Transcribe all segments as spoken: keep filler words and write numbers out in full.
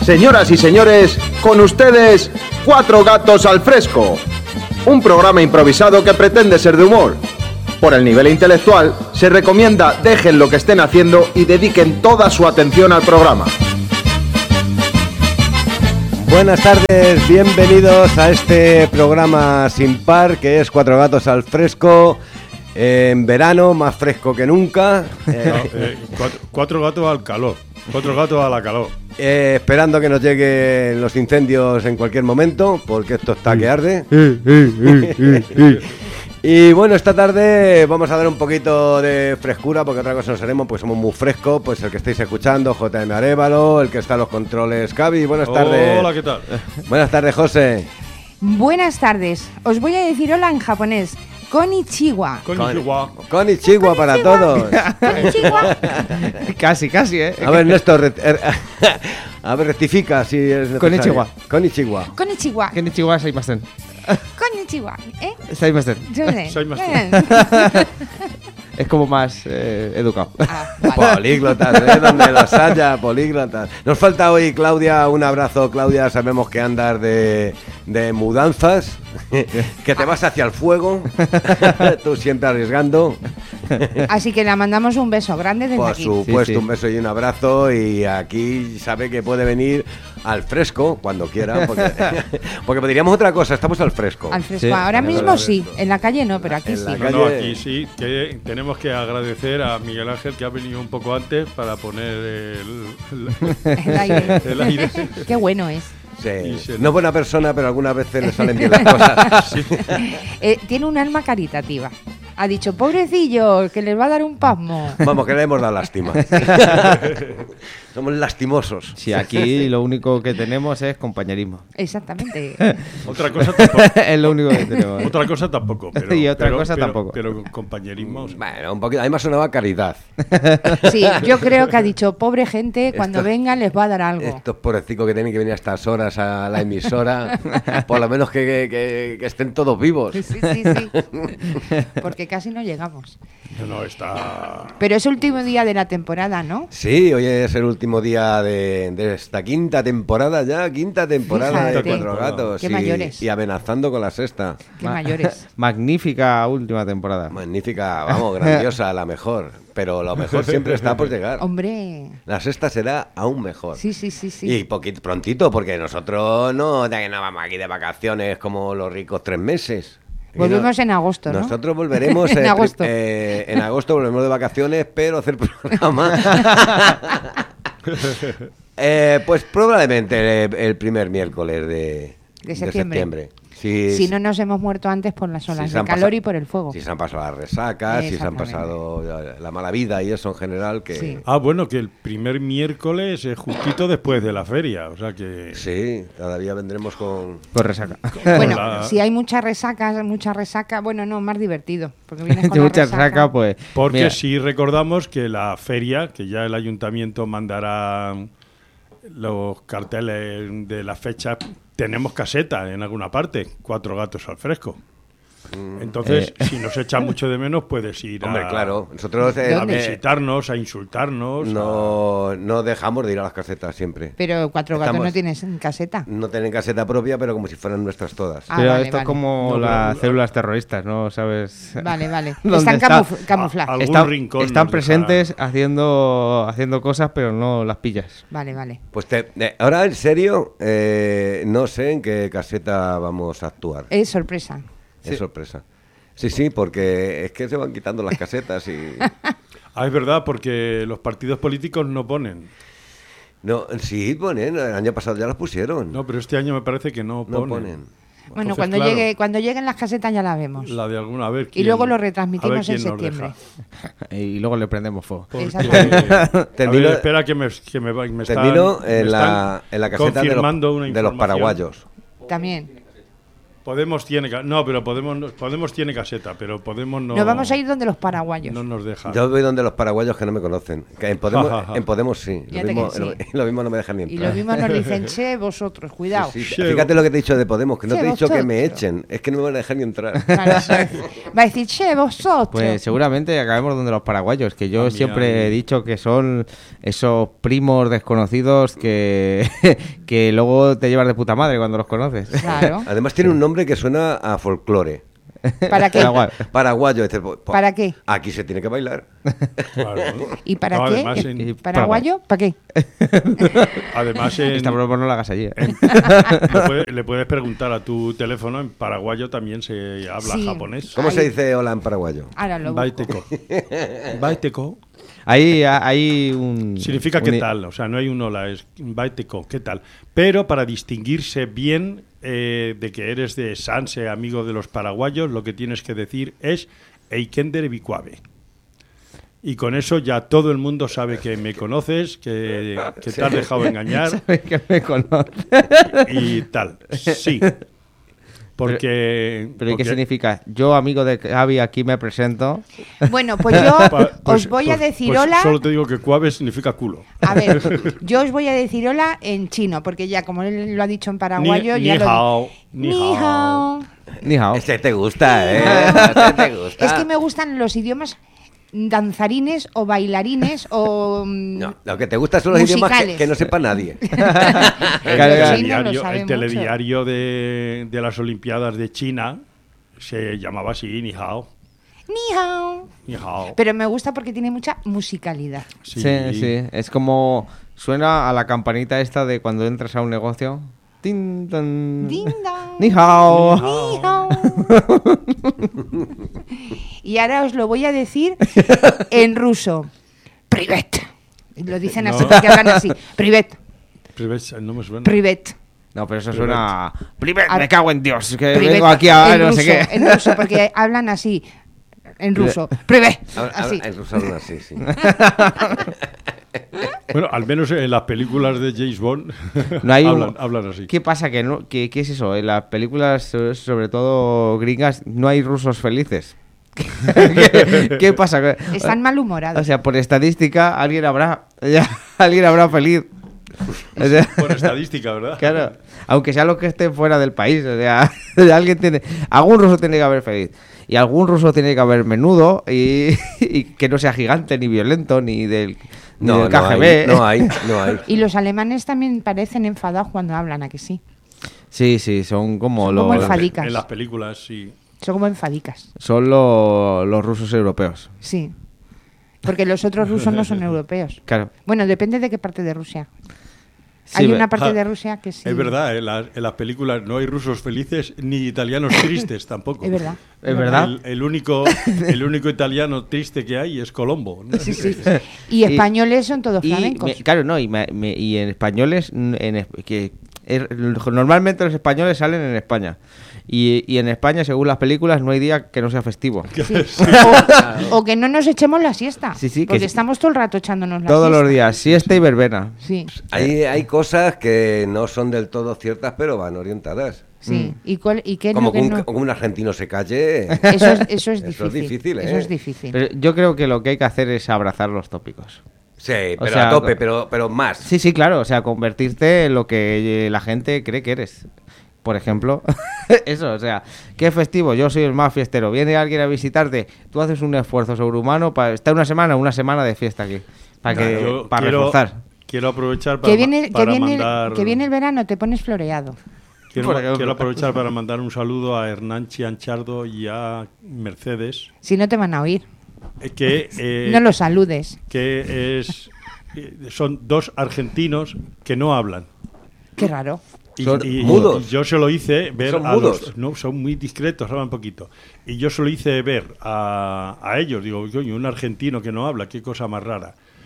Señoras y señores, con ustedes, Cuatro Gatos al Fresco. Un programa improvisado que pretende ser de humor. Por el nivel intelectual, se recomienda dejen lo que estén haciendo y dediquen toda su atención al programa. Buenas tardes, bienvenidos a este programa sin par que es Cuatro Gatos al Fresco. En verano, más fresco que nunca. Eh, no, eh, cuatro, cuatro gatos al calor. Cuatro gatos a la calor. Eh, esperando que nos lleguen los incendios en cualquier momento, porque esto está que arde. Y bueno, esta tarde vamos a dar un poquito de frescura, porque otra cosa nos haremos, pues somos muy frescos. Pues el que estáis escuchando, J M Arévalo, el que está en los controles, Cavi. Buenas tardes. Hola, ¿qué tal? Buenas tardes, José. Buenas tardes. Os voy a decir hola en japonés. Konnichiwa. Konnichiwa. Konnichiwa para todos. Konnichiwa. Casi, casi, ¿eh? A ver, Néstor, re- er- a ver, rectifica si es necesario. Konnichiwa. Konnichiwa. Konnichiwa. Konnichiwa, saimasen. Konnichiwa. ¿Eh? Saimasen. Yo sé. Soy más- Bien. Es como más eh, educado. Ah, vale. Políglotas, ¿eh? Donde los haya, políglotas. Nos falta hoy, Claudia, un abrazo, Claudia. Sabemos que andas de, de mudanzas, que te vas hacia el fuego, tú siempre arriesgando. Así que le mandamos un beso grande desde Por aquí. supuesto, Sí, sí. un beso y un abrazo. Y aquí sabe que puede venir al fresco cuando quiera, porque, porque diríamos otra cosa, estamos al fresco. Al fresco. Sí. Ahora mismo sí. En la calle no, pero aquí En sí. la No, calle- no, aquí sí, que tenemos que agradecer a Miguel Ángel, que ha venido un poco antes para poner el, el, El aire. el aire. Qué bueno es. Sí. Y se- No es buena persona, pero algunas veces le salen bien las cosas. Eh, tiene un alma caritativa. Ha dicho, pobrecillo, que les va a dar un pasmo. Vamos, que le hemos dado lástima. Somos lastimosos. Sí, aquí lo único que tenemos es compañerismo. Exactamente. Otra cosa tampoco. Es lo único que tenemos. Otra cosa tampoco. Pero, Y otra pero- cosa pero- tampoco. Pero con compañerismo. Bueno, un poquito. A mí me sonaba caridad. Sí, yo creo que ha dicho, pobre gente, cuando Esto- vengan les va a dar algo. Estos pobrecicos que tienen que venir a estas horas a la emisora, por lo menos que, que- que- que estén todos vivos. Sí, sí, sí. Porque casi no llegamos. No, no, está. Pero es último día de la temporada, ¿no? Sí, hoy es el último día de, de esta quinta temporada ya, quinta temporada de Fíjate. Cuatro Gatos. Qué y, mayores. y amenazando con la sexta. Qué Ma- mayores. Magnífica última temporada. Magnífica, vamos, grandiosa, la mejor. Pero lo mejor siempre está por llegar. Hombre. La sexta será aún mejor. Sí, sí, sí, sí. Y poquito, prontito, porque nosotros no, de- no vamos aquí de vacaciones como los ricos tres meses. Y Volvemos no- en agosto, ¿no? Nosotros volveremos En eh, pri- agosto. eh, en agosto volveremos de vacaciones, pero a hacer programa. Eh, pues probablemente el, el primer miércoles de, De septiembre. Si, Si no nos hemos muerto antes por las olas si se de han calor pasado- y por el fuego. Si se han pasado las resacas, si se han Exactamente. pasado la, la mala vida y eso en general, que Sí. Ah, bueno, que el primer miércoles es justito después de la feria. O sea que. sí, todavía vendremos con... Con resaca. Bueno, la- si hay mucha resaca, mucha resaca, bueno, no, más divertido. Porque vienes con De la mucha resaca. resaca, pues. Porque mira, si recordamos que la feria, que ya el ayuntamiento mandará los carteles de la fecha, tenemos caseta en alguna parte, Cuatro Gatos al Fresco. Entonces, Eh. si nos echa mucho de menos, puedes ir Hombre, a, claro, nosotros eh, a ¿Dónde? visitarnos, a insultarnos. a- no, no dejamos de ir a las casetas siempre. Pero Cuatro Gatos Estamos- no tienes en caseta. No tienen caseta propia, pero como si fueran nuestras todas. Ah, pero vale, esto vale. es como No, las pero- células terroristas, ¿no? ¿Sabes? Vale, vale. ¿Dónde Están está? camuf- camufladas. A- algún Están, rincón están nos presentes dejará. haciendo, haciendo cosas, pero no las pillas. Vale, vale. Pues te- eh, ahora, en serio, eh, no sé en qué caseta vamos a actuar. Es sorpresa. Es sorpresa. Sí, sí, porque es que se van quitando las casetas y... Ah, es verdad, porque los partidos políticos no ponen. No, sí, ponen, el año pasado ya las pusieron. No, pero este año me parece que no No ponen. ponen. Bueno, Entonces, cuando claro, llegue, cuando lleguen las casetas ya la vemos. La de alguna vez. Y luego lo retransmitimos en septiembre. Y luego le prendemos fuego. Exactamente. Termino- a ver, espera que me, que me, va- me están, Termino me en la, están en la caseta de los, confirmando una de los información. paraguayos. También. Podemos tiene ca- no, pero Podemos no- Podemos tiene caseta, pero Podemos no. Nos vamos a ir donde los paraguayos. No nos deja. Yo voy donde los paraguayos que no me conocen. Que en, Podemos, Ja, ja, ja. en Podemos sí. Lo Fíjate mismo, que sí. lo, lo mismo no me dejan ni Y entrar. lo mismo nos dicen, che, vosotros, cuidado. Sí, sí. Che, Fíjate lo que te he dicho de Podemos, que no Che, te he dicho que me vosotros. echen. Es que no me van a dejar ni entrar. Claro, va a decir, che, vosotros. Pues seguramente acabemos donde los paraguayos, que yo Ah, mira, siempre mira. he dicho que son esos primos desconocidos que, que luego te llevas de puta madre cuando los conoces. Claro. Además tiene un nombre que suena a folclore. ¿Para qué? Paraguay. Paraguayo. Este, po- po- ¿Para qué? Aquí se tiene que bailar. Claro. ¿Y para No, qué? Además, ¿El en, ¿Paraguayo? ¿Para qué? además en- Esta broma no la hagas allí. ¿eh? le, puede- le puedes preguntar a tu teléfono, en paraguayo también se habla Sí. japonés. ¿Cómo Ay. se dice hola en paraguayo? Ahora lo busco. Baiteco. Baiteco. Ahí hay un... Significa un- qué tal, o sea, no hay un hola, es baiteco, qué tal. Pero para distinguirse bien eh, de que eres de Sanse, amigo de los paraguayos, lo que tienes que decir es Eikender Bicuave. Y con eso ya todo el mundo sabe que me conoces, que, que te has dejado engañar Sabes que me conoce. y tal. Sí. Porque... ¿Pero ¿y qué porque- significa? Yo, amigo de Javi, aquí me presento. Bueno, pues yo Pa- pues- os voy a pues- decir pues hola. Solo te digo que cuave significa culo. A ver, yo os voy a decir hola en chino, porque ya como él lo ha dicho en paraguayo, Ni- ya ni lo hao, ni Ni hao. hao. Ni hao. Este te gusta, ¿eh? Este te gusta. Es que me gustan los idiomas danzarines o bailarines o mm, No, lo que te gusta son los idiomas que, musicales. que no sepa nadie. El, Claro, claro. Sí, no lo telediario, sabe el mucho. telediario de, de las Olimpiadas de China se llamaba así, Ni Hao. ni hao. Ni Hao. Pero me gusta porque tiene mucha musicalidad. Sí. Sí, sí. Es como... Suena a la campanita esta de cuando entras a un negocio. Tin, tan. Ding dong. Ni hao. Ni hao. Y ahora os lo voy a decir en ruso. Privet. Lo dicen así No. porque hablan así. Privet. Privet, no me suena. Privet. No, pero eso suena... Privet, A- me cago en Dios, que Privet. vengo aquí a en no ruso, sé qué. En ruso, porque hablan así. En ruso. Privet. Habla- Así. habla- en ruso hablan así, sí. Bueno, al menos en las películas de James Bond No hay un- hablan, hablan así. ¿Qué pasa? ¿Qué, no, qué, ¿Qué es eso? En las películas, so- sobre todo gringas, no hay rusos felices. ¿Qué, qué pasa? Están malhumorados. O sea, por estadística, alguien habrá, ya, alguien habrá feliz. O sea, Por estadística, ¿verdad? claro, aunque sea los que estén fuera del país, o sea, alguien tiene, algún ruso tiene que haber feliz. Y algún ruso tiene que haber menudo y, y que no sea gigante, ni violento, ni del, ni No, del no K G hay, B. no hay, no hay. Y los alemanes también parecen enfadados cuando hablan, ¿a que sí? Sí, sí, son como Son los... como En las pe- enfadicas. En las películas, sí. Son como enfadicas. Son lo- los rusos europeos. Sí. Porque los otros rusos no son europeos. Claro. Bueno, depende de qué parte de Rusia. Sí, Hay me- una parte Ah, de Rusia que sí. Es verdad, en las, en las películas no hay rusos felices ni italianos tristes tampoco. Es verdad. ¿Es verdad? El, el único, el único italiano triste que hay es Colombo. ¿no? Sí, sí. Y españoles son todos Y flamencos. me- claro, no, y, me- me- y en españoles, n- en, es- que er- normalmente los españoles salen en España. Y, y en España, según las películas, no hay día que no sea festivo. Sí. O, o que no nos echemos la siesta. Sí, sí, que porque sí. estamos todo el rato echándonos la Todos siesta. los días, siesta y verbena. Sí, Hay, hay cosas que no son del todo ciertas, pero van orientadas. sí. ¿Y, cuál- y qué es Como lo que que un, no? como un argentino se calle. Eso es, eso es difícil. Eso es difícil, ¿eh? Eso es difícil. Pero yo creo que lo que hay que hacer es abrazar los tópicos. Sí, O pero sea, a tope, co- pero, pero más. Sí, sí, claro, o sea, convertirte en lo que eh, la gente cree que eres. Por ejemplo, eso, o sea, qué festivo, yo soy el más fiestero, viene alguien a visitarte, tú haces un esfuerzo sobrehumano para estar una semana, una semana de fiesta aquí, para que Yo para quiero, reforzar. quiero aprovechar para, que viene, que, para viene, mandar... que viene el verano, te pones floreado. Quiero, Por ejemplo. quiero aprovechar para mandar un saludo a Hernán Chianchardo y a Mercedes, Si no te van a oír. eh, que, eh, No los saludes. que es, eh, son dos argentinos que no hablan. Qué raro. Y, Son y- mudos. y yo se lo hice ver Son a mudos. los... No, son muy discretos, hablan poquito. Y yo se lo hice ver a, a ellos. Digo, coño, un argentino que no habla, qué cosa más rara.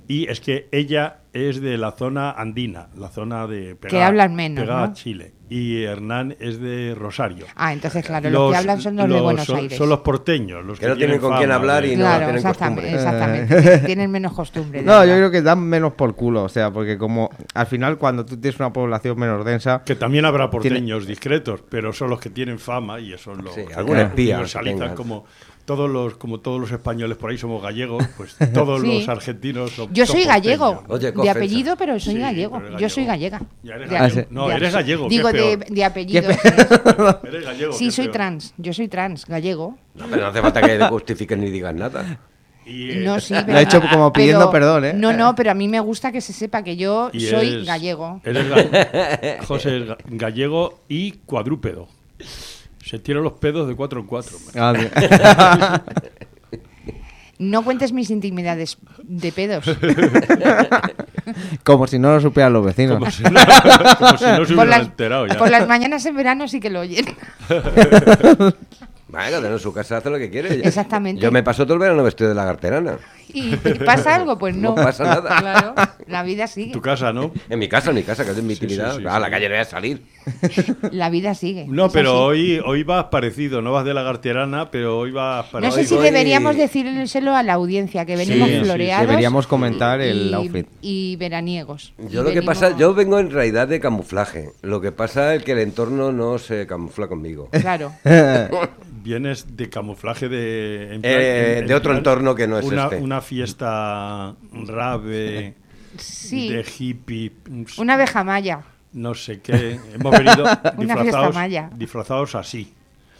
Y es que ella es de la zona andina, la zona de pegada, Que hablan menos, pegada ¿no? a Chile. Y Hernán es de Rosario. Ah, entonces, claro, los, que hablan son los, de Buenos son, Aires. son los porteños, los Que que, no tienen con fama quién hablar de- y no Claro, tienen exactamente, costumbre. exactamente. que tienen menos costumbre. de No, yo hablar. creo que dan menos por culo, o sea, porque como al final cuando tú tienes una población menos densa, Que también habrá Tiene- porteños discretos, pero son los que tienen fama y esos los Sí, que algún espía universalizan que tengan. como todos los como todos los españoles por ahí somos gallegos, pues todos Sí. los argentinos son Yo son soy porteños. gallego, Oye, de confesa. apellido, pero soy Sí, gallego. pero eres Yo soy gallego. gallega. Ya eres De- gallego. Ah, sí. No, de- eres gallego. Digo, ¿qué de, peor? de apellido. ¿Qué sí. Eres gallego. Sí, ¿qué soy peor? trans. Yo soy trans, gallego. No, pero no hace falta que justifiquen ni digan nada. Y, eh, No, sí, Lo pero- ha hecho como pidiendo pero- perdón, ¿eh? No, no, pero a mí me gusta que se sepa que yo y soy eres- gallego. Eres ga- José es ga- gallego y cuadrúpedo. Se tiran los pedos de cuatro en cuatro. Ah, bien. No cuentes mis intimidades de pedos. Como si no lo supieran los vecinos. Como si no, como si no se Por hubieran las, enterado ya. por las mañanas en verano sí que lo oyen. Vaya, cada uno en su casa hace lo que quiere. Exactamente. Yo me paso todo el verano vestido de lagarterana. ¿Y pasa algo? Pues no. No pasa nada. Claro, la vida sigue. Tu casa, ¿no? En mi casa, en mi casa, que es de mi Sí, intimidad. sí, sí, a sí. la calle no voy a salir. La vida sigue. No, es pero así. hoy, hoy vas parecido, no vas de lagarterana, pero hoy vas No parecido. sé si voy- deberíamos decírselo a la audiencia, que venimos sí, sí, floreados. Deberíamos comentar el y, outfit. y veraniegos. Yo Y lo que venimos- pasa, yo vengo en realidad de camuflaje. Lo que pasa es que el entorno no se camufla conmigo. Claro. Vienes de camuflaje de... en Eh, de otro entorno que no es una, este. Una fiesta rave, Sí. de hippie, Una abeja maya. no sé qué. Hemos venido fiesta disfrazados, maya. disfrazados así,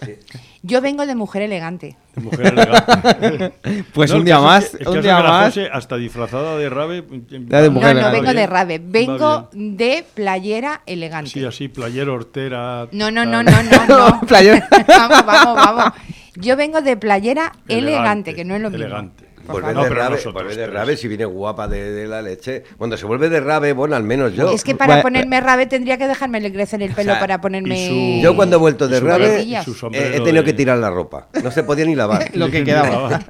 Yo vengo de mujer elegante. de mujer elegante. Pues No, un el día caso más, es que- el un caso día es que la más. José, hasta disfrazada de rave... Ya de mujer No, no elegante. vengo de rave. Va Vengo bien. de playera elegante. Sí, así, playero, hortera... No, no, tal. no, no, no, no. Playera. Vamos, vamos, vamos. Yo vengo de playera elegante, Elegante, que no es lo mismo. elegante. Por Vuelve No, de pero rave, nosotros vuelve de tres. rave si viene guapa de, de la leche. Cuando se vuelve de rave, bueno, al menos yo. Es que para Bueno, ponerme rave tendría que dejarme crecer el pelo O sea, para ponerme... y su- Yo cuando he vuelto de Y su rave, coletillas. y su eh, sombrero he tenido de- que tirar la ropa. No se podía ni lavar. Lo que quedaba.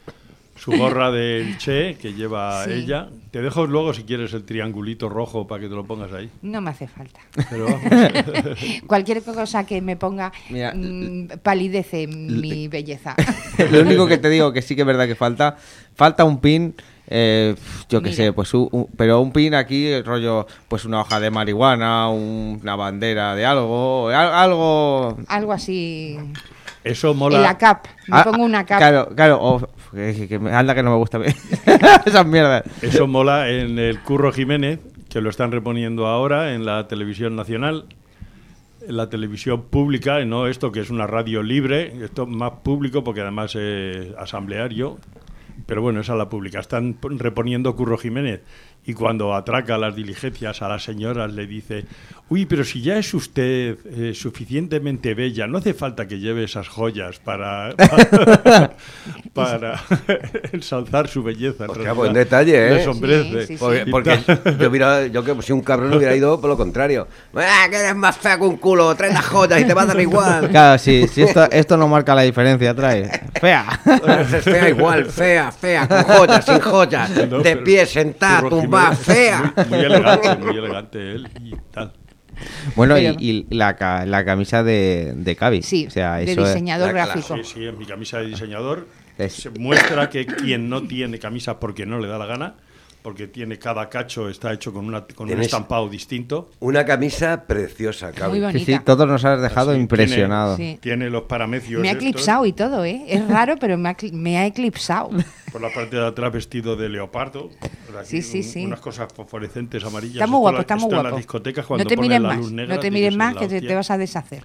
Su gorra del Che, que lleva Sí. ella. Te dejo luego, si quieres, el triangulito rojo para que te lo pongas ahí. No me hace falta. Pero vamos. Cualquier cosa que me ponga Mira, mm, palidece mi belleza. Lo único que te digo que sí que es verdad que falta, falta un pin, eh, yo qué Mira. sé, pues un, un- pero un pin aquí, rollo, pues una hoja de marihuana, un- una bandera de algo, al- algo... Algo así. Eso En mola. la cap. Me Ah, pongo una cap. Claro, claro, o- que, que me- anda que no me gusta a mí. Esas mierdas. Eso mola en el Curro Jiménez, que lo están reponiendo ahora en la televisión nacional, en la televisión pública, no esto que es una radio libre, esto más público porque además es asambleario, pero bueno, esa es la pública. Están p- reponiendo Curro Jiménez y cuando atraca las diligencias a las señoras le dice, uy, pero si ya es usted eh, suficientemente bella, no hace falta que lleve esas joyas para, para, para ensalzar su belleza. En Hostia, realidad, buen detalle, ¿eh? le ensombrece. Sí, sí, sí. Porque, Y porque tal. yo, hubiera, yo que si un cabrón hubiera ido por lo contrario. ¡Ah, que eres más fea que un culo! Trae las joyas y te va a dar igual. Claro, sí, si esto, esto no marca la diferencia, trae. Fea. Es fea igual, fea, fea, con joyas, sin joyas, No, de pero pie, sentada, Curro tumbada, Jiménez, fea. Muy, muy elegante, muy elegante él y tal. Bueno, y, Pero- y la, ca- la camisa de, de Cavi. Sí, o sea, de eso es- diseñador la clase, gráfico. Sí, sí, en mi camisa de diseñador Es- se muestra que quien no tiene camisa porque no le da la gana, porque tiene cada cacho está hecho con, una, con un Tienes- estampado distinto. Una camisa preciosa, Muy cabrón. Sí, bonita. sí, todos nos has dejado Así, impresionados. tiene- Sí. Tiene los paramecios. Me ha estos, eclipsado y todo, ¿eh? Es raro, pero me ha, ecli- me ha eclipsado. por la parte de atrás vestido de leopardo. Por aquí Sí, sí, un- sí. Unas cosas fosforescentes amarillas. Está muy Esto guapo, la- está muy esto en guapo. las discotecas cuando No te ponen mires la más, luz negra, no te tiene mires ser más la que te, hostia. te vas a deshacer.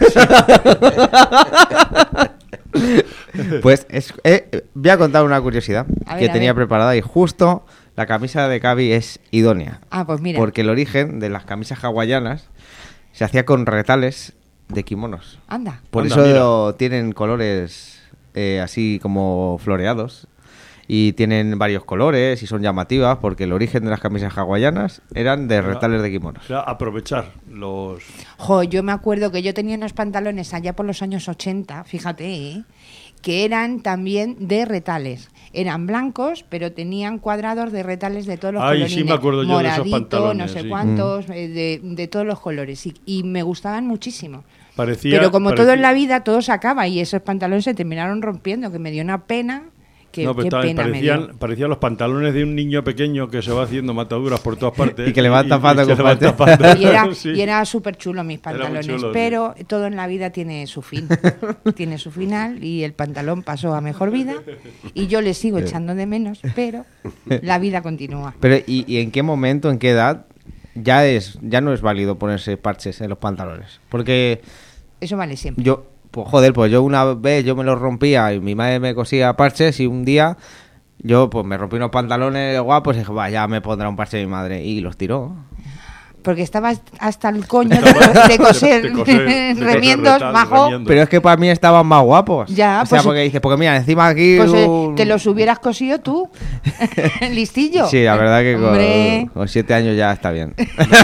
Pues es- eh, voy a contar una curiosidad A ver, que a tenía ver. preparada y justo la camisa de Cavi es idónea. Ah, pues mira. Porque el origen de las camisas hawaianas se hacía con retales de kimonos. Anda. Por Anda, eso tienen colores eh, así como floreados. Y tienen varios colores y son llamativas porque el origen de las camisas hawaianas eran de Era- retales de kimonos. Era aprovechar los... Jo, yo me acuerdo que yo tenía unos pantalones allá por los años ochenta, fíjate, ¿eh? que eran también de retales. Eran blancos, pero tenían cuadrados de retales de todos los Ay, colorines. sí me acuerdo yo de esos Moradito, pantalones, no sé sí. cuántos, eh, de, de todos los colores. Y, y me gustaban muchísimo. Parecía, Pero como parecía, todo en la vida, todo se acaba y esos pantalones se terminaron rompiendo, que me dio una pena. Qué, no, pero qué también pena me dio. parecían, parecían los pantalones de un niño pequeño que se va haciendo mataduras por todas partes. Y que le van tapando y que con le van parte. tapando. Y era, Sí. y era súper chulo mis Era muy pantalones, chulo, sí. pero todo en la vida tiene su fin. Tiene su final y el pantalón pasó a mejor vida y yo le sigo echando de menos, pero la vida continúa. Pero ¿y, y en qué momento, en qué edad ya es ya no es válido ponerse parches en los pantalones? Porque Eso vale siempre. yo, pues joder, pues yo una vez yo me los rompía y mi madre me cosía parches y un día yo pues me rompí unos pantalones guapos y dije, va, ya me pondrá un parche de mi madre y los tiró. Porque estabas hasta el coño de, co- de coser, De coser, de coser remiendos, retal, majo. remiendos. Pero es que para mí estaban más guapos. Ya, o sea, pues- porque dices, porque mira, encima aquí Pues eh, un- te los hubieras cosido tú, listillo. Sí, la verdad que Hombre, con, con siete años ya está bien.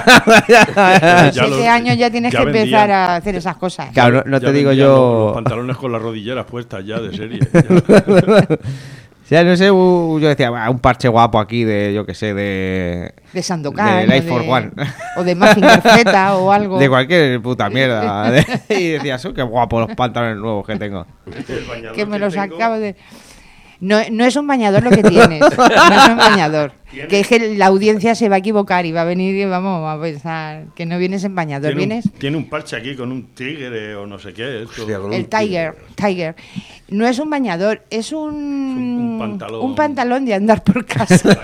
Ya siete los- años ya tienes ya que vendían. empezar a hacer esas cosas. Claro, no, no Ya te digo vendían yo... Los, los pantalones con las rodilleras puestas ya de serie. Ya. O sea, no sé, u- yo decía, "Bah, un parche guapo aquí de, yo qué sé, de... De Sandokan. de o Life for One. O de Mazinger Z o algo. De cualquier puta mierda. Y decías, "Oh, qué guapo los pantalones nuevos que tengo". El bañador Que me los tengo- acabo de... No, no es un bañador lo que tienes, no es un bañador. Que es que la audiencia se va a equivocar y va a venir y vamos a pensar que no vienes en bañador, Tiene vienes un, tiene un parche aquí con un tigre o no sé qué. Esto. Hostia, con el un Tiger, Tiger. No es un bañador, es un, un pantalón. un pantalón de andar por casa.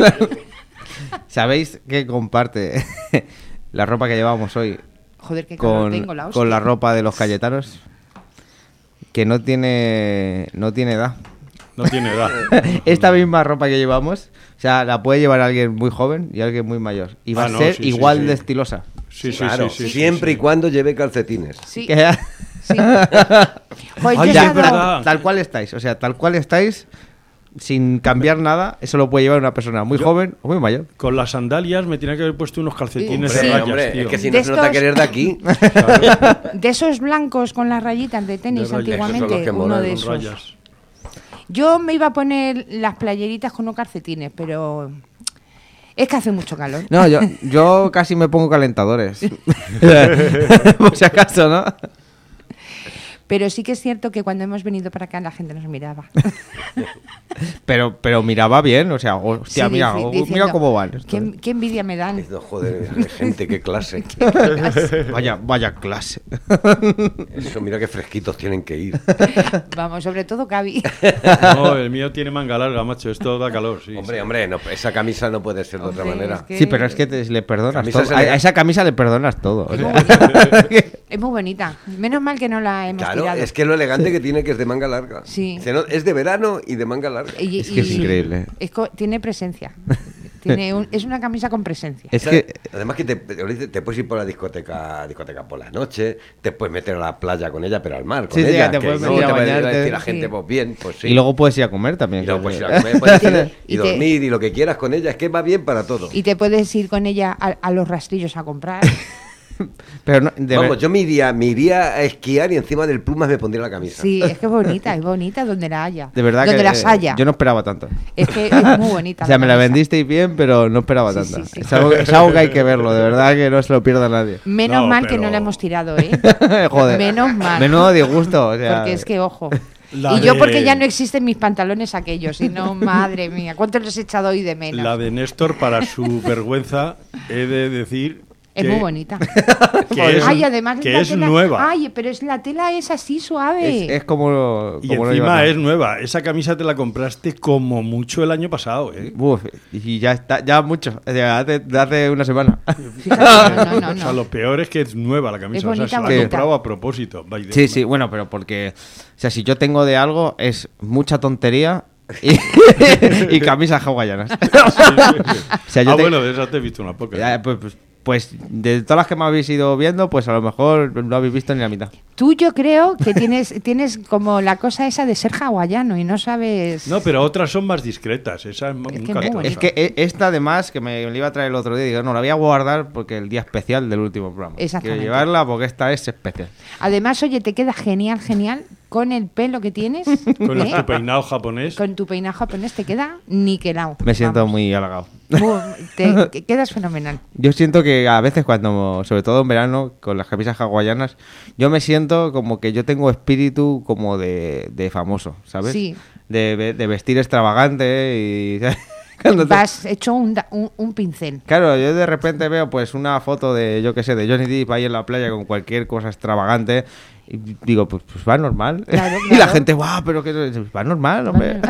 ¿Sabéis qué comparte la ropa que llevamos hoy Joder, qué calor con, tengo, la hostia. con la ropa de los Cayetanos? Que no tiene, no tiene edad. No tiene edad. Esta misma ropa que llevamos, o sea, la puede llevar alguien muy joven y alguien muy mayor. Y va Ah, a no, ser sí, sí, igual sí. de estilosa. Sí, sí, Claro, sí, sí, siempre sí, y cuando lleve calcetines. Sí, Que- sí. Joder, Ay, yo he ya, estado- verdad. Tal cual estáis, o sea, tal cual estáis, sin cambiar nada, eso lo puede llevar una persona muy Yo- joven o muy mayor. Con las sandalias me tenía que haber puesto unos calcetines Sí. de rayas, hombre, tío. es que si De no se nota estos- que eres de aquí. De esos blancos con las rayitas de tenis De rayas, esos son los antiguamente, que uno molan, de Con esos. rayas. Yo me iba a poner las playeritas con unos calcetines, pero es que hace mucho calor. No, yo, yo casi me pongo calentadores. Por si acaso, ¿no? Pero sí que es cierto que cuando hemos venido para acá la gente nos miraba. Pero, pero miraba bien, o sea, hostia, Sí, mira, dici- oh, diciendo, mira cómo van. esto, ¿Qué, eh. qué envidia me dan. No, joder, qué gente, qué clase. Vaya, vaya clase. Eso, mira qué fresquitos tienen que ir. Vamos, sobre todo Cavi. No, el mío tiene manga larga, macho. Esto da calor, sí. Hombre, hombre, no, esa camisa no puede ser de otra Hombre, manera. es que- Sí, pero es que te- le perdonas Camisa todo. se A, le- a esa camisa le perdonas todo. o Es sea. muy bonita. Es muy bonita. Menos mal que no la hemos Claro, tirado. es que lo elegante que tiene que es de manga larga. Sí. Se no- Es de verano y de manga larga. Y- Es que es y- increíble. es co- tiene presencia. Tiene un- es una camisa con presencia. Es ¿Sabes? que Además que te, te- te puedes ir por la discoteca discoteca por la noche, te puedes meter a la playa con ella, pero al mar con Sí, sí, ella. te que puedes no meter a te va bañarte. decir la gente, Sí. pues bien, pues sí. Y luego puedes ir a comer también. Y luego que- puedes ir a comer, puedes ir y, Y te- dormir y lo que quieras con ella, es que va bien para todo. Y te puedes ir con ella a, a los rastrillos a comprar. Pero no, de Vamos, ver- yo me iría, me iría a esquiar y encima del plumas me pondría la camisa. Sí, es que es bonita, es bonita donde la haya. de verdad donde que las haya. yo no esperaba tanto. Es que es muy bonita. O sea, me la camisa. vendisteis bien, pero no esperaba Sí, tanto. sí, sí. Es, algo, es algo que hay que verlo, de verdad que no se lo pierda nadie. Menos No, mal que pero- no la hemos tirado, ¿eh? Joder. Menos mal. Menudo disgusto. O sea, Porque es que, ojo. La y yo de- porque ya no existen mis pantalones aquellos, y no, madre mía, ¿cuánto les he echado hoy de menos? La de Néstor, para su vergüenza, he de decir. Es que- muy bonita. Que es, Ay, además que la es tela- nueva. Ay, pero es la tela es así suave. es, es como, Y como lo encima llevas. es nueva. Esa camisa te la compraste como mucho el año pasado, ¿eh? Uf, y ya está, ya mucho. O sea, hace, de hace una semana. Fíjate, no, no, no, O sea, no. lo peor es que es nueva la camisa. Es o sea, bonita, se la bonita. he comprado a propósito. by the- Sí, sí, bueno, pero porque, o sea, si yo tengo de algo es mucha tontería y, y camisas hawaianas. O sea, yo ah, te- bueno, de esas te he visto una poca. Ya, pues, pues, pues, de todas las que me habéis ido viendo, pues a lo mejor no habéis visto ni la mitad. Tú yo creo que tienes, tienes como la cosa esa de ser hawaiano y no sabes... No, pero otras son más discretas. Esa es, Es un que muy cartón. bonita. Es que e- esta además, que me, me la iba a traer el otro día, digo, no, la voy a guardar porque el día especial del último programa. Exactamente. Quiero llevarla porque esta es especial. Además, oye, te queda genial, genial con el pelo que tienes, Con ¿eh? tu peinado japonés. Con tu peinado japonés te queda niquelado. Me siento Vamos. muy halagado. Muy- te que- quedas fenomenal. Yo siento que a veces cuando, sobre todo en verano, con las camisas hawaianas, yo me siento como que yo tengo espíritu como de, de famoso, ¿sabes? Sí. De, ve- de vestir extravagante y... cuando te- Vas hecho un, da- un, un pincel. Claro, yo de repente veo pues una foto de, yo qué sé, de Johnny Depp ahí en la playa con cualquier cosa extravagante y digo, pues, pues va normal. Claro, Y la claro. gente, guau, pero que va normal, hombre.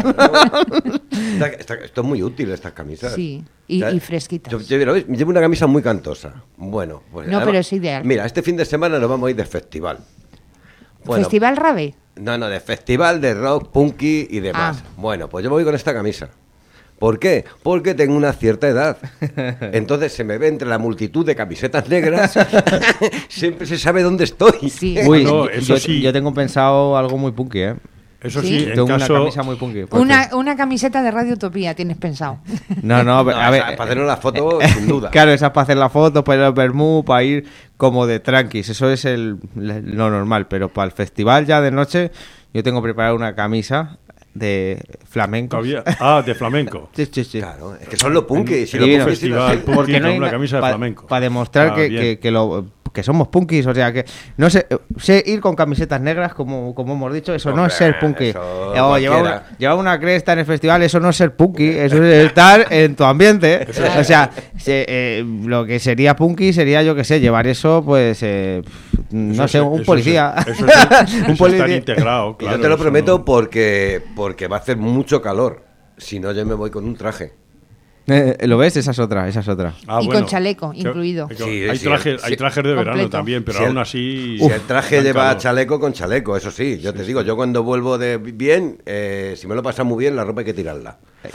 Esta- esta- esto es muy útil, estas camisas. Sí, y, ¿Sabes? y fresquitas. Yo, yo, ¿ves? Llevo una camisa muy cantosa. Bueno, pues No, pero es ideal. Mira, este fin de semana nos vamos a ir de festival. Bueno, Festival Rave. No, no, de festival de rock, punky y demás. Ah. Bueno, pues yo me voy con esta camisa. ¿Por qué? Porque tengo una cierta edad. Entonces se me ve entre la multitud de camisetas negras. Siempre se sabe dónde estoy. Sí. Uy, No, yo- eso yo, sí. yo tengo pensado algo muy punky, ¿eh? Eso Sí. sí, en Tengo una caso... camisa muy punky. porque- Una, una camiseta de Radio Utopía tienes pensado. No, no, No, a ver... esa, para hacernos la foto, sin duda. Claro, esa es para hacer la foto, para ir al vermú, para ir como de tranquis. Eso es el, lo normal. Pero para el festival ya de noche, yo tengo preparada una camisa de flamenco. Todavía- Ah, de flamenco. Sí, sí, sí. Claro, es que son los punky. Si los Divino. punky sí los Festival hay. punky Porque no con hay una na- camisa de pa- flamenco. Para demostrar Ah, que, bien. que, que lo, que somos punkis, o sea, que no sé, sé ir con camisetas negras, como, como hemos dicho, eso no es Hombre, ser punky. eso Eh, o llevar, cualquiera. una, llevar una cresta en el festival, eso no es ser punky, eso es estar en tu ambiente. O sea, se- eh, lo que sería punky sería, yo que sé, llevar eso, pues, eh, no Eso sé, es- un eso es- policía. Eso es, eso un es policía. estar integrado, Y claro. yo te lo eso prometo no- porque, porque va a hacer mucho calor. Si no, yo me voy con un traje. Eh, ¿Lo ves? Esa es otra, esa es otra. Ah, Y bueno. con chaleco Que- incluido. que- Sí, hay, sí, trajes, sí. hay trajes de verano Completo. también, pero Sí, aún el- así... Si el traje dan lleva calor. chaleco con chaleco, eso sí, yo te digo, yo cuando vuelvo de bien, eh, si me lo pasa muy bien, la ropa hay que tirarla.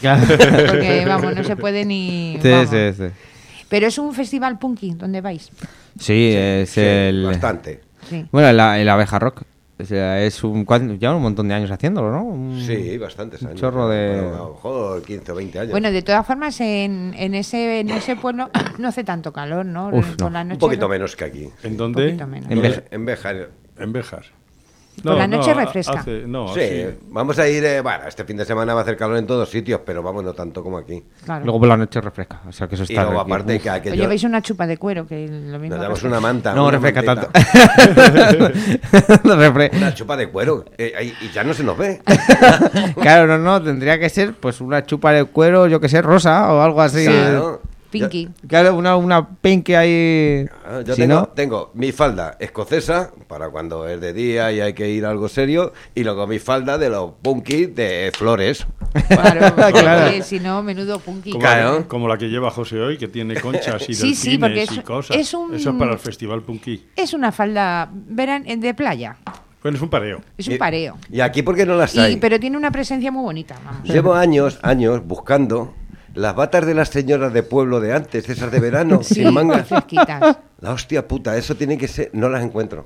Porque, vamos, no se puede ni... Sí, vamos. sí, sí. Pero es un festival punky, ¿dónde vais? Sí, es Sí, el... Bastante. Sí. Bueno, el, el Abeja Rock. O sea, es un... ¿cuánto? Llevan un montón de años haciéndolo, ¿no? Un- Sí, bastantes un años. chorro de- Bueno, a lo mejor quince o veinte años. Bueno, de todas formas, en, en, ese, en ese pueblo no hace tanto calor, ¿no? Uf, Por no. la un noche, poquito ¿no? menos que aquí. ¿En Un dónde? poquito menos. En Beja. En Béjar. En Béjar. Por la noche refresca. hace- no, Sí, sí. vamos a ir, eh, bueno, este fin de semana va a hacer calor en todos sitios, pero vamos, no tanto como aquí. Claro. Luego por la noche refresca. O sea, que eso Y está... luego aquí. aparte Uf. que O aquello... lleváis una chupa de cuero, que lo mismo... Nos damos refresca. una manta. No una refresca mantita. tanto. No refre- Una chupa de cuero. eh, ahí- y ya no se nos ve. Claro, no, no, tendría que ser pues una chupa de cuero, yo que sé, rosa o algo así. Claro. Pinky. Claro, una, una pinky ahí... Ah, Yo Si tengo, no- tengo mi falda escocesa para cuando es de día y hay que ir a algo serio, y luego mi falda de los punky de flores. Claro, porque Claro. si no, menudo punky. Como, Claro. la, como la que lleva José hoy, que tiene conchas y Sí, delfines sí, porque y es- cosas. es un- Eso es para el festival punky. Es una falda veran de playa. Bueno, es un pareo. Es un Y- pareo. ¿Y aquí por qué no las hay? Y, pero tiene una presencia muy bonita, vamos. Llevo años, años buscando las batas de las señoras de pueblo de antes, esas de verano, Sí, sin mangas. fresquitas. La hostia puta, eso tiene que ser... No las encuentro.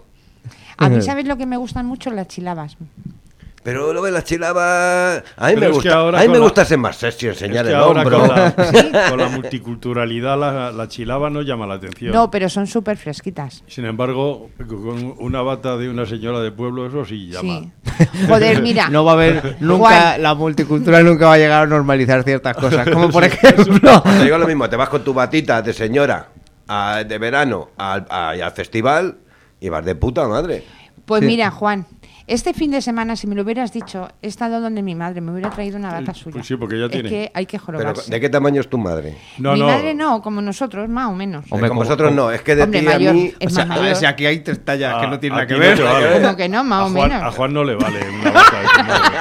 A mí, ¿sabes lo que me gustan mucho? Las chilabas. Pero lo de las chilabas... A mí, Pero me es que gusta, ahora a mí con me la- gusta ser más sexy, enseñar Es que el ahora hombro. con la, con la multiculturalidad la, la chilaba no llama la atención. No, pero son súper fresquitas. Sin embargo, con una bata de una señora de pueblo, eso sí llama. Sí. Joder, mira. No va a haber nunca, Juan. la multicultural nunca va a llegar a normalizar ciertas cosas. Como por ejemplo... Te digo lo mismo, te vas con tu batita de señora a- de verano al, a- al festival y vas de puta madre. Pues Sí. mira, Juan, este fin de semana, si me lo hubieras dicho, he estado donde mi madre, me hubiera traído una bata Eh, suya. pues sí, porque ya es tiene. que hay que Pero, jorobarse. ¿de qué tamaño es tu madre? No, mi no. madre no, como nosotros, más o menos. Hombre, Eh, con como- vosotros no, es que de Hombre, ti mayor. a mí... Es O sea, más a ver, mayor. si aquí hay tres tallas que Ah, no tienen a nada que ti ver. no te vale. Como que no, más a o Juan, menos. A Juan no le vale una bata de tu madre.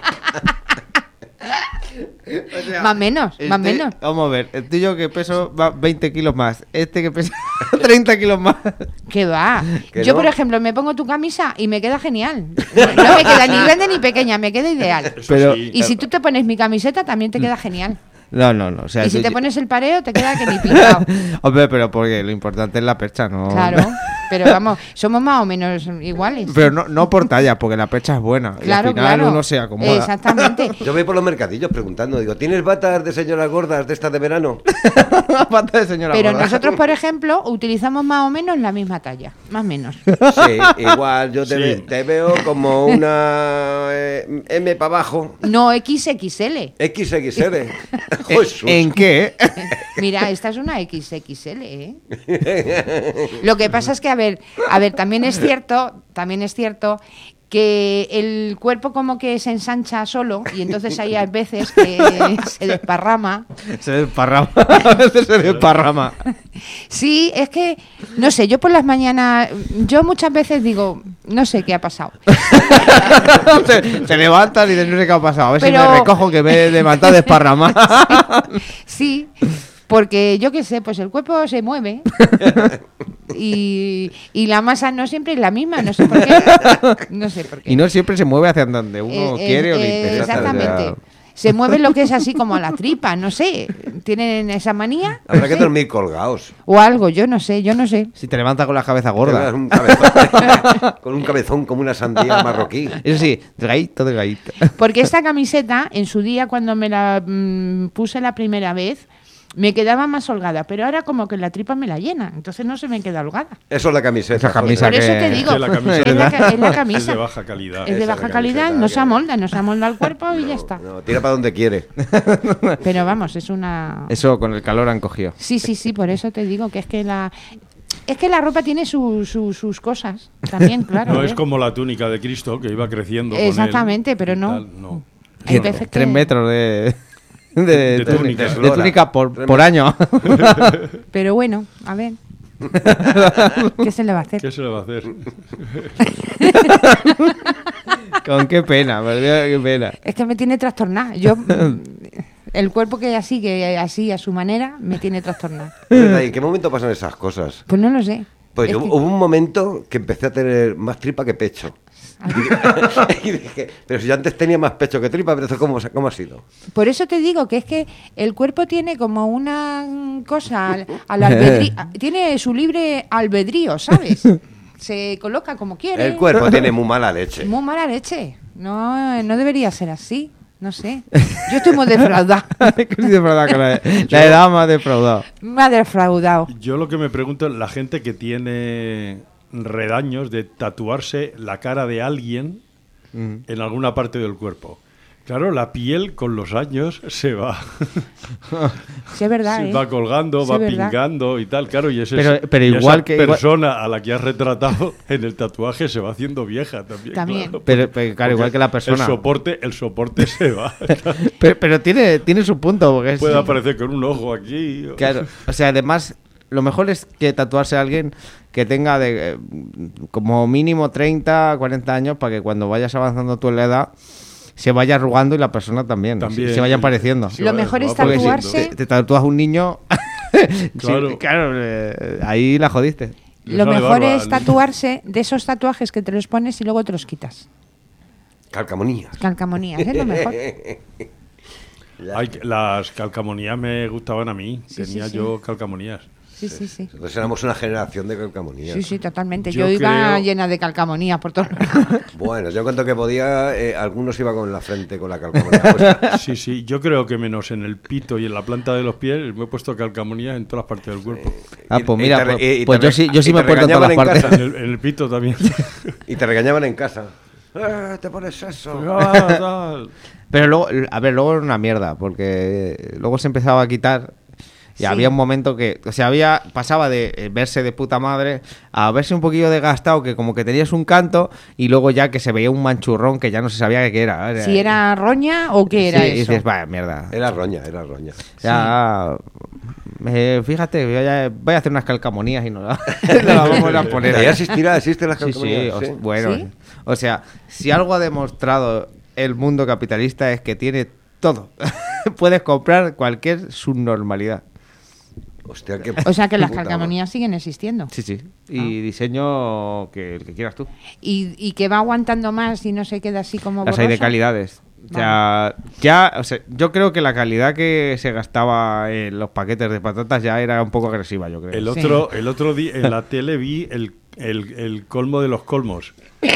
O sea, Más menos, este- más menos. Vamos a ver, el tuyo que peso va veinte kilos más, este que pesa treinta kilos más. ¿Qué va? ¿Que Yo, no? por ejemplo, me pongo tu camisa y me queda genial. No me queda ni grande ni pequeña, me queda ideal. Eso Pero- sí. Y si tú te pones mi camiseta, también te queda genial. No, no, no. O sea, Y si yo- te pones el pareo, te queda que ni pintado. Hombre, pero porque lo importante es la percha, ¿no? Claro. Pero vamos, somos más o menos iguales. Pero no, no por talla, porque la pecha es buena. Claro, y al final claro. uno se acomoda. Exactamente. Yo voy por los mercadillos preguntando, digo, ¿tienes batas de señoras gordas de estas de verano? Pata de señora Pero gorda. nosotros, por ejemplo, utilizamos más o menos la misma talla, más o menos. Sí, igual, yo te, Sí. te veo como una eh, M para abajo, No equis equis ele. equis equis ele. ¿En, Jesús. ¿En qué? Mira, esta es una equis equis ele, ¿eh? Lo que pasa es que, a ver, a ver, también es cierto, también es cierto que el cuerpo como que se ensancha solo y entonces hay a veces que se desparrama. Se desparrama. A veces se desparrama. Sí, es que, no sé, yo por las mañanas, yo muchas veces digo, no sé qué ha pasado. te, te levantas y dices, no sé qué ha pasado. A ver Pero- si me recojo que me he levantado desparramada. Sí, porque yo qué sé, pues el cuerpo se mueve y, y la masa no siempre es la misma, no sé por qué. No sé por qué. Y no siempre se mueve hacia donde uno Eh, quiere eh, o le eh, interesa. Exactamente. O sea, Se mueve lo que es así como a la tripa, no sé. ¿Tienen esa manía? Habrá No que sé. dormir colgados. O algo, yo no sé, yo no sé. si te levantas con la cabeza Tengas gorda. un cabezón, con un cabezón como una sandía marroquí. Eso sí, delgadito, delgadito. Porque esta camiseta, en su día, cuando me la mm, puse la primera vez, me quedaba más holgada, pero ahora como que la tripa me la llena, entonces no se me queda holgada. Eso es la camiseta. Esa camisa Por eso que- te digo, que la camisa es, la, ca- es la Es camisa. de baja calidad. Es de Esa es baja la calidad, camiseta no que- se amolda, no se amolda al cuerpo y ya está. No, tira para donde quiere. Pero vamos, es una... Eso con el calor han cogido. Sí, sí, sí, por eso te digo que es que la... Es que la ropa tiene su- su- sus cosas también, claro. No ¿eh? es como la túnica de Cristo que iba creciendo. con él Exactamente, pero y no. tal, no. Hay veces Tres que- metros de, de, De túnica, túnica. de túnica por, Tres por año. Pero bueno, a ver. ¿Qué se le va a hacer? ¿Qué se le va a hacer? Con qué pena, ¿verdad? Qué pena. Es que me tiene trastornada. Yo, mm, el cuerpo que así, que así a su manera, me tiene trastornada. ¿Verdad? ¿Y en qué momento pasan esas cosas? Pues no lo sé. Pues Es yo- que- hubo un momento que empecé a tener más tripa que pecho. Y dije, pero si yo antes tenía más pecho que tripa, pero ¿esto cómo, cómo ha sido? Por eso te digo que es que el cuerpo tiene como una mm, cosa al, al albedrío, tiene su libre albedrío, ¿sabes? Se coloca como quiere. El cuerpo tiene muy mala leche. Muy mala leche. No, no debería ser así. No sé. Yo estoy muy defraudada. Que sí, de verdad que la, la edad me ha defraudado. Me ha defraudado. Yo lo que me pregunto es la gente que tiene redaños de tatuarse la cara de alguien Mm. en alguna parte del cuerpo. Claro, la piel con los años se va, Sí, es verdad, se ¿eh? va colgando, Sí, va es verdad. pingando y tal. Claro, y, ese, Pero- pero y igual esa que- igual- persona a la que has retratado en el tatuaje se va haciendo vieja también. También. claro, Pero, porque- pero, claro, igual porque que la persona. El soporte, el soporte se va. Pero, pero tiene, tiene su punto. Porque es- Puede aparecer con un ojo aquí. o- Claro, o sea, además, lo mejor es que tatuarse a alguien que tenga de eh, como mínimo treinta, cuarenta años para que cuando vayas avanzando tú en la edad se vaya arrugando y la persona también, También. se, se vaya pareciendo. Sí, Lo va- mejor va es Porque si tatuarse- te, te tatúas un niño, Claro. sí, claro, eh, ahí la jodiste. Le Lo sale mejor barba es al- tatuarse de esos tatuajes que te los pones y luego te los quitas. Calcamonías. Calcamonías, es lo mejor. Ay, que las calcamonías me gustaban a mí. Sí, Tenía sí, sí. yo calcamonías. Sí, sí, sí. Entonces éramos una generación de calcamonías. Sí, sí, totalmente. Yo, Yo iba creo- llena de calcamonías por todos lados. Bueno, yo en cuanto que podía, eh, algunos iban con la frente con la calcamonía puesta. Sí, sí, yo creo que menos en el pito y en la planta de los pies me he puesto calcamonías en todas las partes del cuerpo. Ah, Y- pues y mira, te re- pues, y- y pues te yo re- sí, yo sí y me te he puesto en todas las regañaban en partes. En el, en el pito también. Y te regañaban en casa. "Eh, te pones eso. Ah, tal. Pero luego, a ver, luego era una mierda, porque luego se empezaba a quitar y Sí. había un momento que, o sea, había pasaba de eh, verse de puta madre a verse un poquillo desgastado, que como que tenías un canto y luego ya que se veía un manchurrón que ya no se sabía qué era. Si era roña o qué era Sí, y eso. dices, vaya mierda. Era roña, era roña. Ya, eh, fíjate, voy a, voy a hacer unas calcamonías y no las la vamos a poner. ¿Ya existirá, existen las Sí, sí, calcamonías? o- Sí. bueno, ¿Sí? o sea, si algo ha demostrado el mundo capitalista es que tiene todo. Puedes comprar cualquier subnormalidad. Hostia, qué O sea que las puta calcamonías siguen existiendo. Sí, sí. Y diseño que el que quieras tú. Y, y que va aguantando más y no se queda así como Las hay de borroso. calidades. O sea, ya, o sea, yo creo que la calidad que se gastaba en los paquetes de patatas ya era un poco agresiva, yo creo. El otro, el otro día en la tele vi el, el, el colmo de los colmos.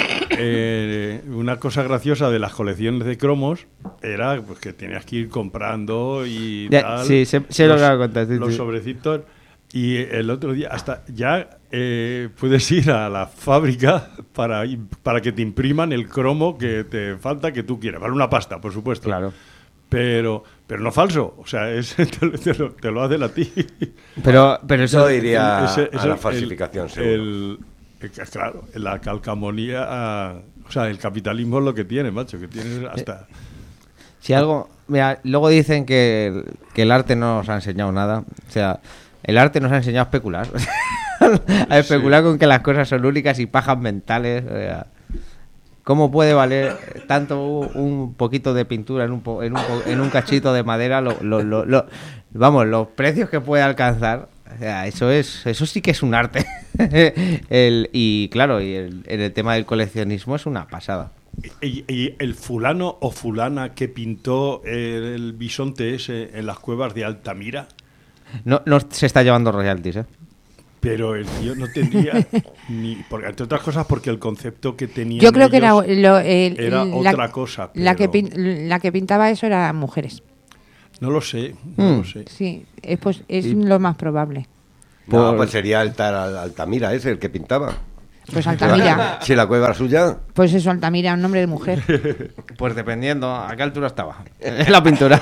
Eh, una cosa graciosa de las colecciones de cromos era pues, que tenías que ir comprando y Ya, tal. sí, sé, sé lo que vas a contar, sí, los sí. sobrecitos. Y el otro día, hasta ya eh, puedes ir a la fábrica para, para que te impriman el cromo que te falta, que tú quieras. Vale una pasta, por supuesto. Claro. Pero, pero no falso. O sea, es, te, lo- te lo, te lo hacen a ti. Pero, pero eso... Yo iría Ese- a ese- la el- falsificación, seguro. el- el- claro, la calcamonía... ah, o sea, el capitalismo es lo que tiene, macho, que tienes hasta... Si algo... Mira, luego dicen que el, que el arte no nos ha enseñado nada. O sea, el arte nos ha enseñado a especular. A especular con que las cosas son únicas y pajas mentales. O sea, ¿cómo puede valer tanto un poquito de pintura en un, po- en un, po- en un cachito de madera? Lo, lo- lo- lo- vamos, los precios que puede alcanzar. O sea, eso es, eso sí que es un arte. El- y claro, y el, en el tema del coleccionismo es una pasada. Y, y el fulano o fulana que pintó el, el bisonte ese en las cuevas de Altamira, No, no se está llevando royalties, ¿eh? pero el tío no tendría ni... Porque, entre otras cosas, porque el concepto que tenía Yo creo que era, lo- el- era la, otra cosa. la que pero pin- la que pintaba eso eran mujeres. No lo sé, no Mm. lo sé. Sí, es, pues, es lo más probable. No, Por- pues sería Alta- Altamira ese, el que pintaba. Pues Altamira. Si la cueva era suya, Pues eso, Altamira, un nombre de mujer. Pues dependiendo a qué altura estaba. En la pintura.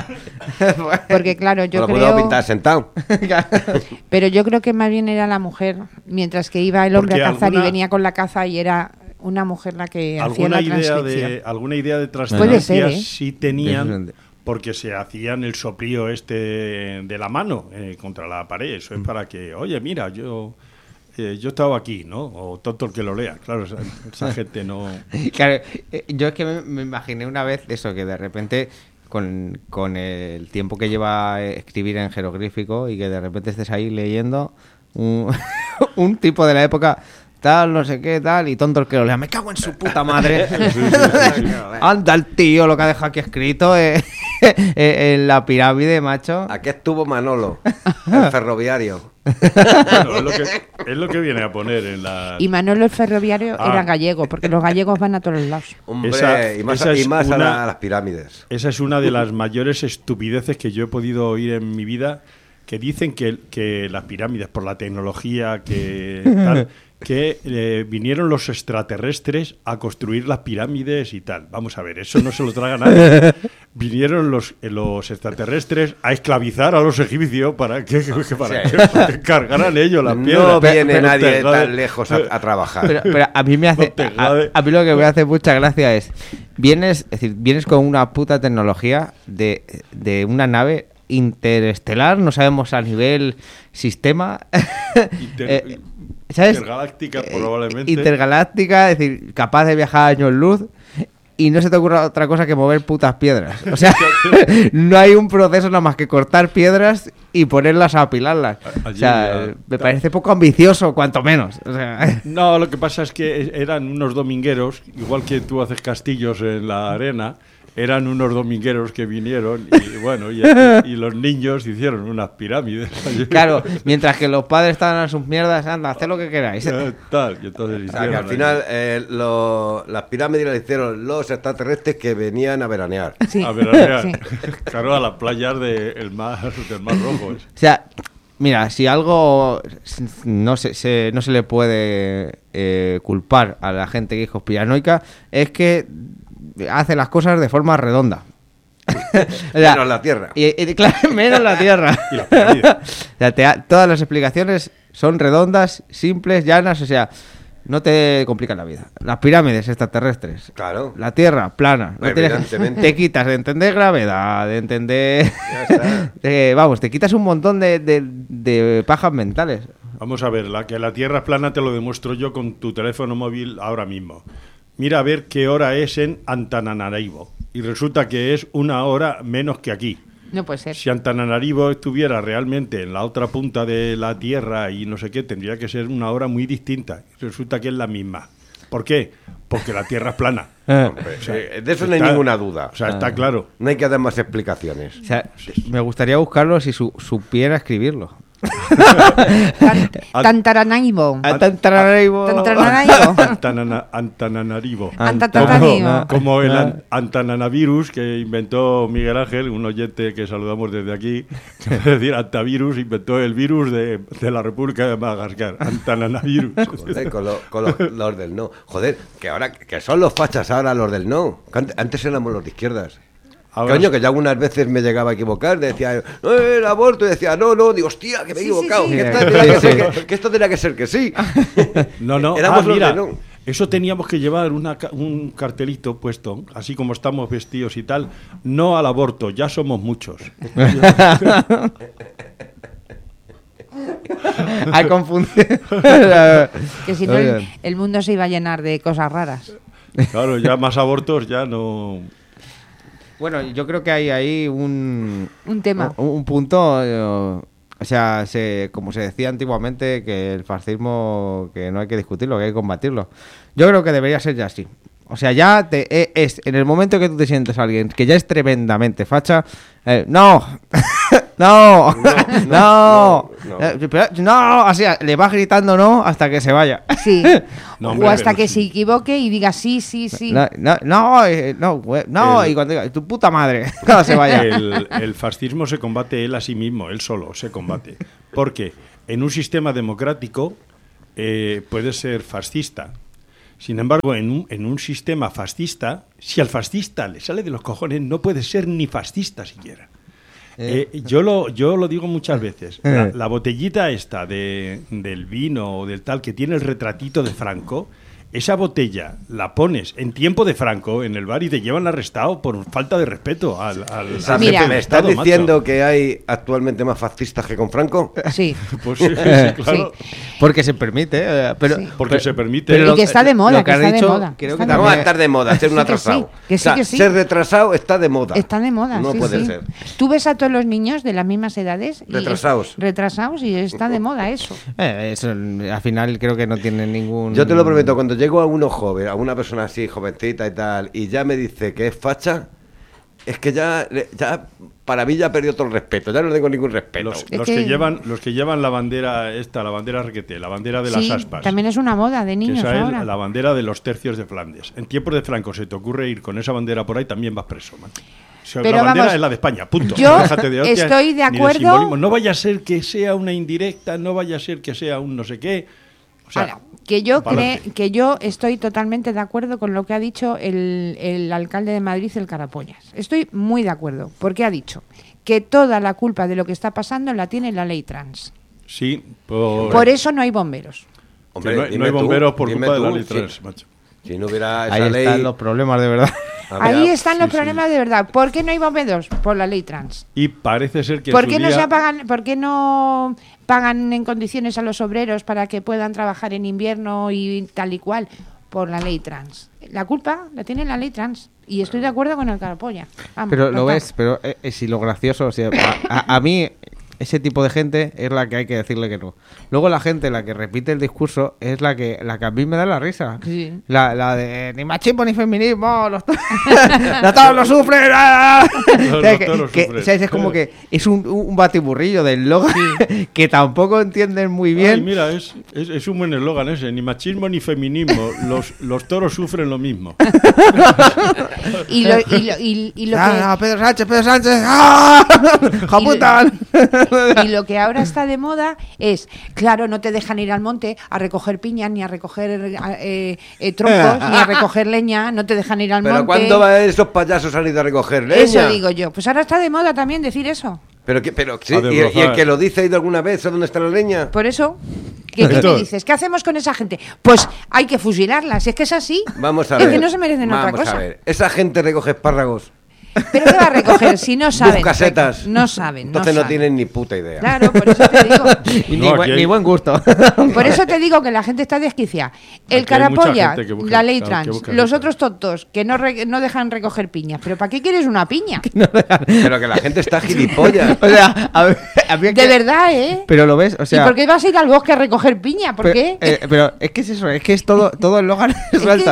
Porque claro, yo lo podemos creo... pintar sentado. Pero yo creo que más bien era la mujer, mientras que iba el hombre Porque a cazar alguna- y venía con la caza y era una mujer la que hacía Alguna la idea, transcripción. de, alguna idea de Puede trascendencia ser, ¿eh? sí tenían, Definitivamente. porque se hacían el soplío este de la mano eh, contra la pared. Eso es para que, oye, mira, yo... eh, yo estaba aquí, ¿no? O tonto el que lo lea. Claro, esa, esa gente no... Claro, eh, yo es que me, me imaginé una vez eso, que de repente con, con el tiempo que lleva eh, escribir en jeroglífico y que de repente estés ahí leyendo un, un tipo de la época tal, no sé qué, tal, y tonto el que lo lea. Me cago en su puta madre. Anda el tío, lo que ha dejado aquí escrito eh, eh, en la pirámide, macho. Aquí estuvo Manolo, el ferroviario. Bueno, es lo que, es lo que viene a poner en la... Y Manolo el ferroviario Ah. era gallego, porque los gallegos van a todos los lados. Hombre, Esa- y más, esa y es más a, una- la- a las pirámides. Esa es una de las mayores estupideces que yo he podido oír en mi vida, que dicen que, que las pirámides, por la tecnología que tal, que eh, vinieron los extraterrestres a construir las pirámides y tal. Vamos a ver, eso no se lo traga nadie. Vinieron los, eh, los extraterrestres a esclavizar a los egipcios para que, que- para Sí. que, para que cargaran ellos las piedras. No viene Pero nadie te jode- tan lejos a, a trabajar. Pero, pero a mí me hace No te a, jode. a mí lo que me hace mucha gracia es vienes, es decir, vienes con una puta tecnología de, de una nave interestelar, no sabemos a nivel sistema, Inter- eh, ¿sabes? Intergaláctica, Eh, probablemente. Intergaláctica, es decir, capaz de viajar a años luz. Y no se te ocurra otra cosa que mover putas piedras. O sea, no hay un proceso nada más que cortar piedras y ponerlas a apilarlas. Allí, O sea, ya- me parece poco ambicioso, cuanto menos. O sea, No, lo que pasa es que eran unos domingueros, igual que tú haces castillos en la arena, eran unos domingueros que vinieron y bueno, y, y los niños hicieron unas pirámides. claro, mientras que los padres estaban a sus mierdas, anda, haced lo que queráis. Eh, Tal, y entonces O sea, que hicieron al final eh, lo- las pirámides las hicieron los extraterrestres que venían a veranear. Sí. a ver, a ver, Sí. claro, a las playas del mar, del mar Rojo. O sea, mira, si algo no se, se- no se le puede eh, culpar a la gente que es conspiranoica, es que hace las cosas de forma redonda. O sea, Menos la Tierra. Y, y, claro, menos la Tierra. Y las pirámides. O sea, te ha- todas las explicaciones son redondas, simples, llanas, o sea, no te complican la vida. Las pirámides extraterrestres. Claro. La Tierra plana. No tienes- Evidentemente. te quitas de entender gravedad, de entender... Ya está. de- vamos, te quitas un montón de, de- de pajas mentales. Vamos a ver, la que la Tierra es plana te lo demuestro yo con tu teléfono móvil ahora mismo. Mira a ver qué hora es en Antananarivo. Y resulta que es una hora menos que aquí. No puede ser. Si Antananarivo estuviera realmente en la otra punta de la Tierra y no sé qué, tendría que ser una hora muy distinta. Resulta que es la misma. ¿Por qué? Porque la Tierra es plana. Hombre, eh, de eso no hay Está- ninguna duda. O sea, está claro. No hay que dar más explicaciones. O sea, me gustaría buscarlo si su- supiera escribirlo. Tan- Tantaranaibo. Antantanaribo. Tantaranaibo. Antanana- Antananarivo. Antatanaribo. Como el an- antananavirus que inventó Miguel Ángel, un oyente que saludamos desde aquí, que es decir, antavirus, inventó el virus de, de la República de Madagascar. Antananavirus. Joder, con, lo- con los, los del no. Joder, que ahora que son los fachas ahora los del no. Que ante- Antes éramos los de izquierdas. Ahora Coño, sí. que yo algunas veces me llegaba a equivocar, decía, no, el aborto, y decía, no, no, digo, hostia, que me he Sí, sí, equivocado, sí. que, esta Sí, tenía que, sí. ser que- que esto tenía que ser que sí. No, no, Éramos ah, los mira, de no. eso teníamos que llevar una ca- un cartelito puesto, así como estamos vestidos y tal, no al aborto, ya somos muchos. A confundir. Que si no, el, el mundo se iba a llenar de cosas raras. Claro, ya más abortos ya no... Bueno, yo creo que hay ahí un, Un tema. un, un punto, eh, o sea, se, como se decía antiguamente, que el fascismo, que no hay que discutirlo, que hay que combatirlo. Yo creo que debería ser ya así. O sea, ya te, eh, es en el momento que tú te sientes a alguien que ya es tremendamente facha, eh, no, no, no, no, no. eh, pero- no, así le vas gritando no hasta que se vaya. Sí. No, hombre, o hasta pero que sí. se equivoque y diga sí, sí, sí. No, no, no, eh, no, güey, no, El- y cuando diga tu puta madre, cuando se vaya. El, el fascismo se combate él a sí mismo, él solo se combate. Porque en un sistema democrático eh, puede ser fascista. Sin embargo, en un, en un sistema fascista, si al fascista le sale de los cojones, no puede ser ni fascista siquiera. Eh, yo, lo, yo lo digo muchas veces. La, la botellita esta de, del vino o del tal que tiene el retratito de Franco, esa botella la pones en tiempo de Franco en el bar y te llevan arrestado por falta de respeto al, al, O sea, al ¿me- Mira. ¿Me estás Estado, diciendo macho. que hay actualmente más fascistas que con Franco? Sí. Pues sí, sí, claro. Porque se permite, eh, pero, Sí. Porque pero- se permite. pero Y lo- que está de moda, lo que has está de dicho, moda. creo Está que de No también- va a estar de moda, ser un Sí, que atrasado. sí, que sí, O sea, que sí. ser retrasado está de moda. Está de moda, No sí, puede sí. ser. Tú ves a todos los niños de las mismas edades. Y Retrasados. es- retrasados y está de moda eso. Eh, eso, al final creo que no tiene ningún... Yo te lo prometo, cuando llego a uno joven, a una persona así, jovencita y tal, y ya me dice que es facha, es que ya, ya para mí ya ha perdido todo el respeto, ya no tengo ningún respeto. Los, Es los que- que llevan los que llevan la bandera esta, la bandera requete, la bandera de Sí, las aspas. también es una moda de Que niños esa es ahora. la bandera de los tercios de Flandes. En tiempos de Franco se te ocurre ir con esa bandera por ahí, también vas preso, man. O sea, Pero la bandera vamos, es la de España, punto. yo Déjate de hostias, estoy de ni acuerdo- simbolismo. No vaya a ser que sea una indirecta, no vaya a ser que sea un no sé qué. O sea, Ahora, que yo pa'lante. cre- que yo estoy totalmente de acuerdo con lo que ha dicho el, el alcalde de Madrid, el Carapollas. Estoy muy de acuerdo, porque ha dicho que toda la culpa de lo que está pasando la tiene la ley trans. Sí, por, Por eso no hay bomberos. que no, hay- no dime hay tú, bomberos por dime culpa de tú, la ley si- trans, macho. Si no hubiera esa Ahí ley... están los problemas de verdad. A ver, Ahí a- están sí, los sí. problemas de verdad. ¿Por qué no hay bomberos? Por la ley trans. Y parece ser que en ¿Por su qué no día- se pagan, por qué no pagan en condiciones a los obreros para que puedan trabajar en invierno y tal y cual? Por la ley trans. La culpa la tiene la ley trans. Y estoy de acuerdo con el Carapolla. Vamos, Pero lo total. ves, pero eh, eh, si lo gracioso, o sea, a, a- a mí ese tipo de gente es la que hay que decirle que no. Luego la gente, la que repite el discurso, es la que la que a mí me da la risa. Sí. La, la de ni machismo ni feminismo, los, to- los toros lo sufren. ¡ah! Los O sea, que- toros que- sufren. o sea, es como que es un, un batiburrillo del logo que tampoco entienden muy bien. Ay, mira, es, es, es un buen eslogan ese, ni machismo ni feminismo, los, los toros sufren lo mismo. Y lo, y lo, y, y lo que, Ah, Pedro Sánchez, Pedro Sánchez. ¡Ah! ¡Japuta! y lo que ahora está de moda es, claro, no te dejan ir al monte a recoger piñas, ni a recoger eh, eh, troncos, ni a recoger leña, no te dejan ir al Pero monte. ¿cuándo va esos payasos han ido a recoger leña? Eso digo yo. Pues ahora está de moda también decir eso. Pero, que, pero sí, A y, desbrozar. y el que lo dice ha ido alguna vez a dónde está la leña. Por eso, ¿qué, qué Héctor. me dices? ¿Qué hacemos con esa gente? Pues hay que fusilarla. Si es que es así, Vamos a es ver. que no se merecen Vamos otra cosa. a ver. Esa gente recoge espárragos. ¿Pero qué va a recoger si no saben? Buscasetas. No saben. Entonces no, saben. tienen ni puta idea. Claro, por eso te digo. Y No, ni, aquí buen, hay- ni buen gusto. Por eso te digo que la gente está desquiciada. El Aquí hay mucha Carapolla, gente que busca- la ley que trans, busca los eso. otros tontos que no, re- no dejan recoger piñas. ¿Pero para qué quieres una piña? Pero que la gente está gilipollas. O sea, a ver, había que- De verdad, ¿eh? Pero lo ves, o sea. ¿Y por qué vas a ir al bosque a recoger piña? ¿Por pero, qué? eh, pero es que es eso, es que es todo, todo el Logan Es suelta.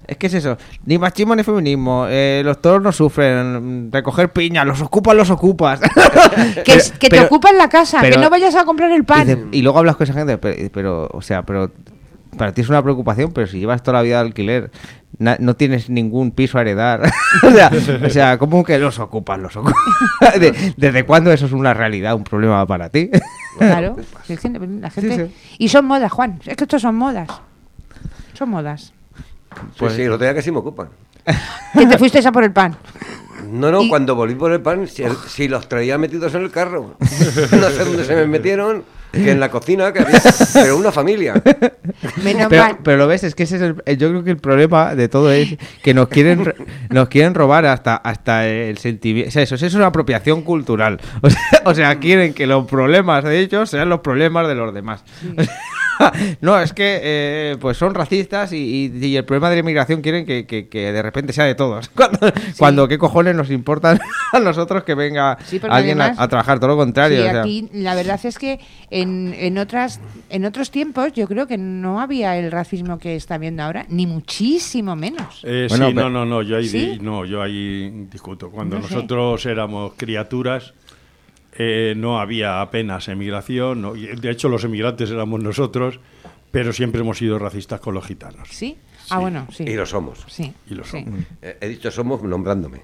Es que es eso, ni machismo ni feminismo, eh, los toros no sufren, recoger piña, los ocupas, los ocupas. Que, es- que te Pero- ocupan la casa, pero- que no vayas a comprar el Y, pan. de- y luego hablas con esa gente, pero, pero, o sea, pero para ti es una preocupación, pero si llevas toda la vida de alquiler, na- no tienes ningún piso a heredar. o, sea, o sea, ¿cómo que los ocupas, los ocupas? ¿De- ¿Desde cuándo eso es una realidad, un problema para ti? Claro, si es que la gente... Sí, Y son modas, Juan, es que estos son modas. Son modas. Pues sí, el otro día que sí me ocupan. Que te fuiste a por el pan. No, no, Y- cuando volví por el pan, si, el- si los traía metidos en el carro. No sé dónde se me metieron, que en la cocina, que había, pero una familia. Menos Pero, mal. pero lo ves, es que ese es el, eh, yo creo que el problema de todo es que nos quieren re- nos quieren robar hasta hasta el sentimiento. O sea, eso, eso es una apropiación cultural. O sea, o sea, quieren que los problemas de ellos sean los problemas de los demás. O sea, no, es que eh, pues son racistas y, y- y el problema de la inmigración quieren que, que- que de repente sea de todos. Cuando, cuando qué cojones nos importan a nosotros que venga Sí, porque alguien a- además- a, trabajar, todo lo contrario. Sí, o sea. aquí la verdad es que en, en otras en otros tiempos yo creo que no había el racismo que está viendo ahora, ni muchísimo menos. Eh, Bueno, sí, pero- no, no, no, yo ahí, ¿Sí? di- no, yo ahí discuto. Cuando No sé. nosotros éramos criaturas, eh, no había apenas emigración, no, y de hecho los emigrantes éramos nosotros, pero siempre hemos sido racistas con los gitanos. ¿Sí? Ah, bueno, sí. Y lo somos. Sí. Y lo sí. somos. Eh, He dicho somos nombrándome.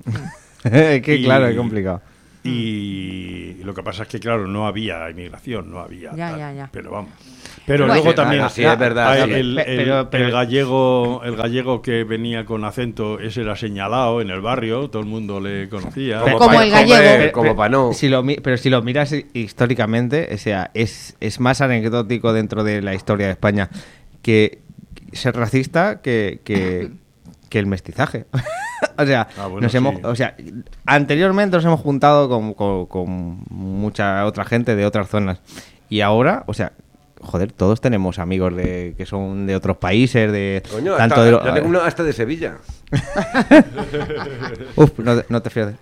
que Y- claro, es complicado. Y lo que pasa es que, claro, no había inmigración, no había. Ya, tal, ya, ya. Pero vamos. Pero Bueno. luego Sí, también. ah, sí, es verdad, ah, sí. El, Pe- el- pero- pero- el gallego, el gallego que venía con acento, ese era señalado en el barrio, todo el mundo le conocía. Como pa- el gallego. hombre, como para no. Si lo, mi- pero si lo miras hi- históricamente, o sea, es, es más anecdótico dentro de la historia de España que ser racista que, que, que el mestizaje. o sea, Ah, bueno, nos hemos, sí. o sea, anteriormente nos hemos juntado con, con- con mucha otra gente de otras zonas. Y ahora, o sea, joder, todos tenemos amigos de que son de otros países, de Coño, tanto hasta, de lo- yo tengo uno hasta de Sevilla. Uf, no, te- no te fíes de...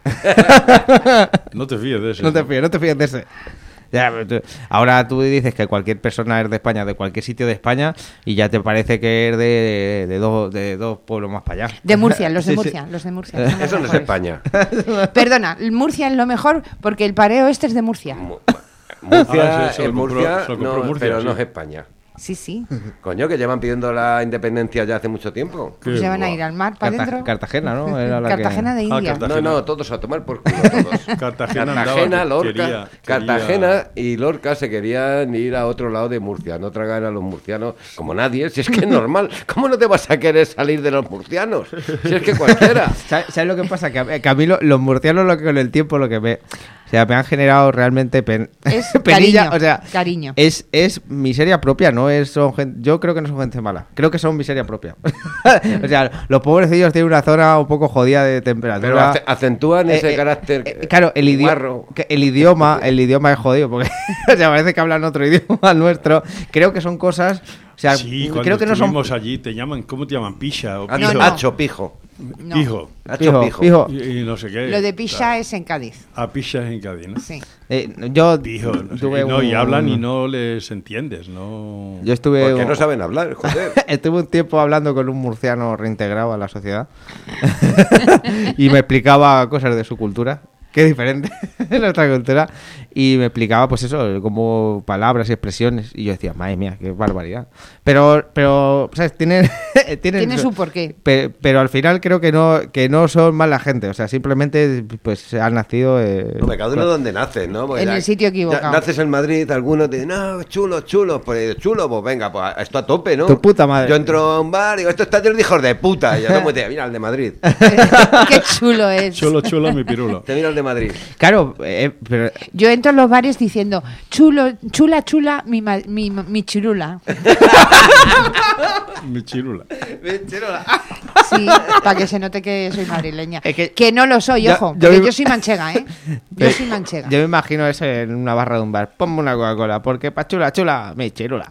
No te fíes de eso. No te fíes, no te fíes de ese. Ya, pero tú- ahora tú dices que cualquier persona es de España, de cualquier sitio de España, y ya te parece que es de, de, dos, de dos pueblos más para allá. De Murcia, los de Sí, sí. Murcia, los de Murcia. son los Eso no es mejores. España. Perdona, Murcia es lo mejor porque el pareo este es de Murcia. Mu- Murcia, Ah, sí, se lo en compró- Murcia, se lo compró no, Murcia, pero sí. no es España. Sí, sí. Coño, que llevan pidiendo la independencia ya hace mucho tiempo. Qué Se van a guau. ir al mar para Carta- adentro. Cartagena, ¿no? Era la que- Cartagena de Ah, India. Cartagena. No, no, todos a tomar por culo todos. Cartagena Cartagena, andaba, Lorca, quería- Cartagena y Lorca se querían ir a otro lado de Murcia, no tragar a los murcianos como nadie, si es que es normal. ¿Cómo no te vas a querer salir de los murcianos? Si es que cualquiera. ¿Sabes, sabes lo que pasa? Que a, que a mí lo- los murcianos lo que con el tiempo lo que me... O sea, me han generado realmente pen- Es penilla, cariño, o sea, cariño. Es, es miseria propia, no es son gen- yo creo que no son gente mala, creo que son miseria propia. o sea, los pobrecillos tienen una zona un poco jodida de temperatura. Pero ace- acentúan Eh, ese eh, carácter. eh, claro, el, idi- guarro. que el idioma, el idioma es jodido porque o sea, parece que hablan otro idioma al nuestro. Creo que son cosas, o sea, Sí, cuando creo que no son estuvimos allí, te llaman, ¿cómo te llaman? Pisha o Hacho, pijo. no. hacho, pijo. No. Pijo. Hacho, Pijo, pijo. pijo. Y, y no sé qué. Lo de Pisha Claro. es en Cádiz. A Pisha es en Cádiz, ¿no? Sí. Eh, yo Pijo, no sé tuve qué. No, y un- hablan y no les entiendes, ¿no? Yo estuve Porque un- no saben hablar, joder. Estuve un tiempo hablando con un murciano reintegrado a la sociedad y me explicaba cosas de su cultura, que es diferente de nuestra cultura, y me explicaba pues eso, como palabras y expresiones, y yo decía, madre mía, qué barbaridad. Pero, pero ¿sabes? Tienen, tienen Tiene su porqué. Pe- pero al final creo que no que no son mala gente, o sea, simplemente pues han nacido... eh, No, me cada uno donde naces, ¿no? Porque En la- el sitio equivocado. ya naces en Madrid, algunos te dicen, no, chulo, chulo. Pues chulo, pues venga, pues esto a tope, ¿no? Tu puta madre. Yo entro a un bar y digo, esto está lleno de hijos de puta. Y yo tomo y te mira el de Madrid. Qué chulo es. Chulo, chulo, mi pirulo. Te mira el de Madrid. Claro, eh, pero Yo entro en los bares diciendo, chulo, chula, chula, mi, ma- mi, mi chirula. Mi chirula. Sí, para que se note que soy madrileña. Es que- que, no lo soy, Yo- ojo, yo porque me- yo soy manchega, ¿eh? Yo soy manchega. yo me imagino eso en una barra de un bar. Ponme una Coca-Cola, porque pa' chula, chula, mi chirula.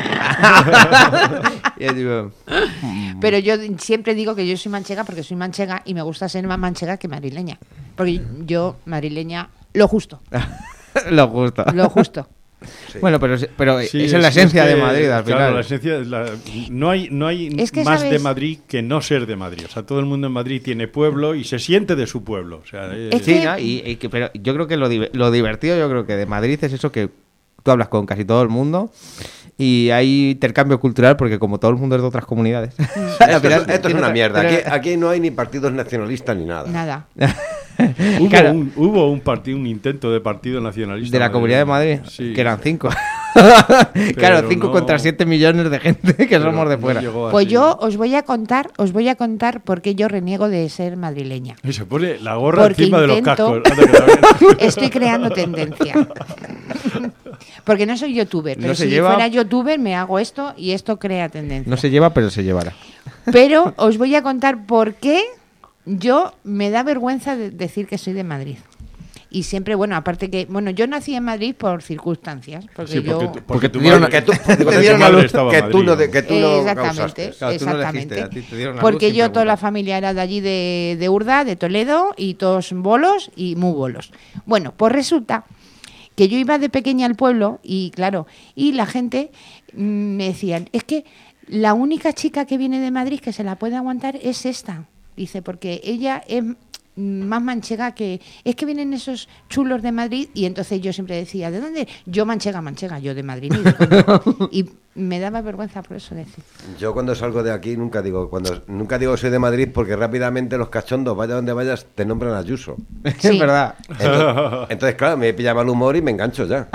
Y yo digo, Pero yo siempre digo que yo soy manchega porque soy manchega y me gusta ser más manchega que madrileña. Porque yo, madrileña, lo justo, lo justo. lo justo. Sí. Bueno, pero, pero Sí, esa es la es esencia que, de Madrid, al claro, final. la esencia es la- no hay, no hay Es que, más ¿sabes? de Madrid que no ser de Madrid. O sea, todo el mundo en Madrid tiene pueblo y se siente de su pueblo. O sea, eh, Es Sí, que- ¿no? y, y que- pero yo creo que lo, div- lo divertido, yo creo que de Madrid es eso que tú hablas con casi todo el mundo y hay intercambio cultural porque como todo el mundo es de otras comunidades. al Esto, final es, esto es tiene una otra- mierda. tiene- Aquí, aquí no hay ni partidos nacionalistas ni nada. Nada. hubo, Claro. un, hubo un partido, un intento de partido nacionalista De la Comunidad de Madrid, Sí. que eran cinco. claro, cinco no- contra siete millones de gente que Pero somos de no fuera. llegó Pues así. yo os voy a contar, os voy a contar por qué yo reniego de ser madrileña. Y se pone la gorra Porque encima de los intento- cascos. Anda, que la ves. Estoy creando tendencia. Porque no soy youtuber, pero No se si lleva- fuera youtuber me hago esto y esto crea tendencia. No se lleva, pero se llevará. Pero os voy a contar por qué yo me da vergüenza de decir que soy de Madrid. Y siempre, bueno, aparte que, bueno, yo nací en Madrid por circunstancias, porque Sí, yo... porque, tu- porque tu te dieron- madre- Que tú, porque te tu dieron la madre luz, estaba que en tú no, Madrid, de- que tú Eh, no exactamente, causaste. Claro, tú no exactamente. elegiste, a ti te dieron la luz Porque sin yo, toda preguntar. la familia era de allí de, de Urda, de Toledo, y todos bolos y muy bolos. Bueno, pues resulta que yo iba de pequeña al pueblo y claro, y la gente mm, me decían, es que la única chica que viene de Madrid que se la puede aguantar es esta. Dice, porque ella es más manchega que... Es que vienen esos chulos de Madrid y entonces yo siempre decía, ¿de dónde? Yo manchega, manchega, yo de Madrid. Ni de coña. Y me daba vergüenza por eso decir. Yo cuando salgo de aquí nunca digo cuando nunca digo soy de Madrid porque rápidamente los cachondos, vaya donde vayas, te nombran Ayuso. Sí. Es verdad. Entonces, entonces, claro, me pilla mal humor y me engancho ya.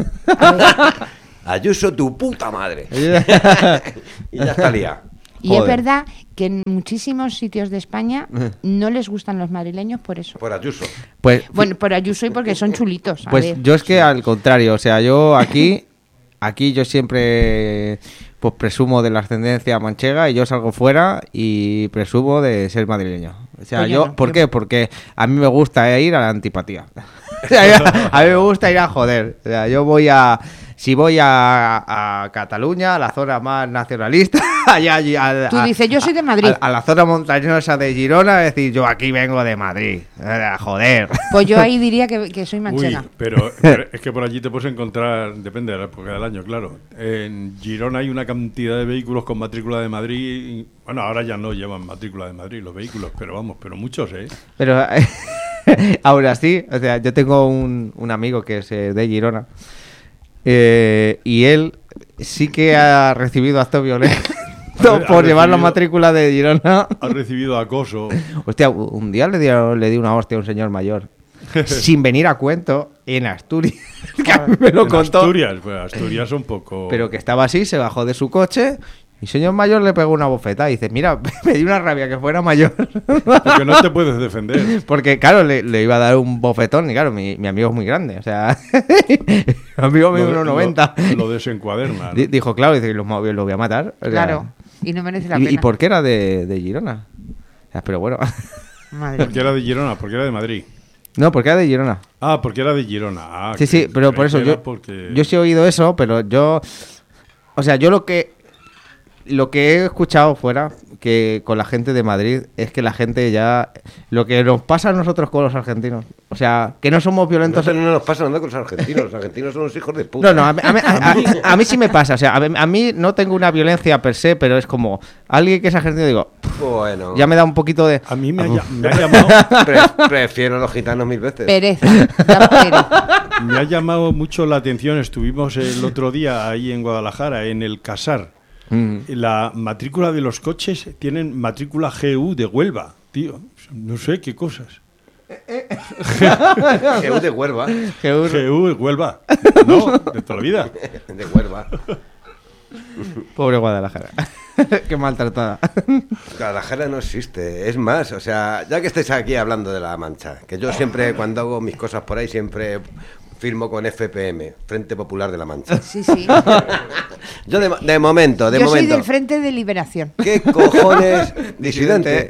Ayuso, tu puta madre. Y ya está lía. Y es Joder. verdad que en muchísimos sitios de España no les gustan los madrileños por eso. Por Ayuso. Pues, Bueno, por Ayuso y porque son chulitos. a pues ver. yo es que al contrario, o sea, yo aquí, aquí yo siempre pues presumo de la ascendencia manchega y yo salgo fuera y presumo de ser madrileño. O sea, Pues yo yo, no, ¿por yo- qué? Porque a mí me gusta ir a la antipatía. O sea, a mí me gusta ir a joder. O sea, yo voy a... Si voy a, a Cataluña, a la zona más nacionalista, allá, allí, a, Tú a- dices, yo soy de Madrid. A, a la zona montañosa de Girona, es decir, yo aquí vengo de Madrid. A joder. Pues yo ahí diría que, que soy manchega. Uy, pero, pero es que por allí te puedes encontrar, depende de la época del año, claro. En Girona hay una cantidad de vehículos con matrícula de Madrid. y- bueno, ahora ya no llevan matrícula de Madrid los vehículos, pero vamos, pero muchos, ¿eh? Pero aún así, o sea, yo tengo un, un amigo que es eh, de Girona eh, y él sí que ha recibido actos violentos Ha re- por ha llevar la recibido- matrícula de Girona. Ha recibido acoso. Hostia, un día le, dio, le di una hostia a un señor mayor sin venir a cuento en Asturias. Que a mí me lo En contó. Asturias, pues Asturias un poco... Pero que estaba así, se bajó de su coche y señor mayor le pegó una bofetada y dice, mira, me dio una rabia que fuera mayor. Porque no te puedes defender. Porque, claro, le, le iba a dar un bofetón y, claro, mi, mi amigo es muy grande. O sea, mi amigo mide Lo- uno noventa. Lo, lo desencuaderna, ¿no? Di- Dijo, claro, dice, lo, mo- lo voy a matar. O sea, Claro. Y no merece la ¿Y, pena. ¿Y por qué era de, de Girona? O sea, pero bueno. Madre Porque mía. era de Girona, porque era de Madrid. No, porque era de Girona. Ah, porque era de Girona. Ah, Sí, que- sí, pero creí por eso que era yo, porque- yo sí he oído eso, pero yo... O sea, yo lo que... Lo que he escuchado fuera, que con la gente de Madrid, es que la gente ya... Lo que nos pasa a nosotros con los argentinos. O sea, que no somos violentos... No, no nos pasa nada con los argentinos. Los argentinos son los hijos de puta. No, no, a mí, a mí- a- a- a mí sí me pasa. O sea, a mí, a mí no tengo una violencia per se, pero es como... Alguien que es argentino, digo... Bueno, Ya me da un poquito de... A mí me ha, lla- me ha llamado... pre- prefiero a los gitanos mil veces. Pereza. Da pereza. Me ha llamado mucho la atención. Estuvimos el otro día ahí en Guadalajara, en el Casar. Mm. La matrícula de los coches tienen matrícula G U de Huelva, tío. No sé qué cosas. G U de Huelva. Geur- G U de Huelva. No, de toda la vida. De Huelva. Pobre Guadalajara. Qué maltratada. Guadalajara no existe. Es más, o sea, ya que estáis aquí hablando de La Mancha, que yo siempre, cuando hago mis cosas por ahí, siempre firmo con F P M, Frente Popular de La Mancha. Sí, sí. Yo de, de momento, de Yo soy momento. del Frente de Liberación. ¿Qué cojones disidente?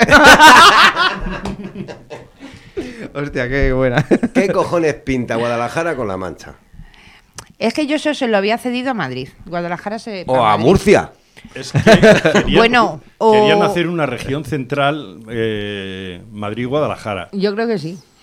Hostia, qué buena. ¿Qué cojones pinta Guadalajara con La Mancha? Es que yo eso se lo había cedido a Madrid. Guadalajara se... O a Madrid. Murcia. Es que querían, Bueno, o- querían hacer una región central, eh, Madrid-Guadalajara. Yo creo que sí.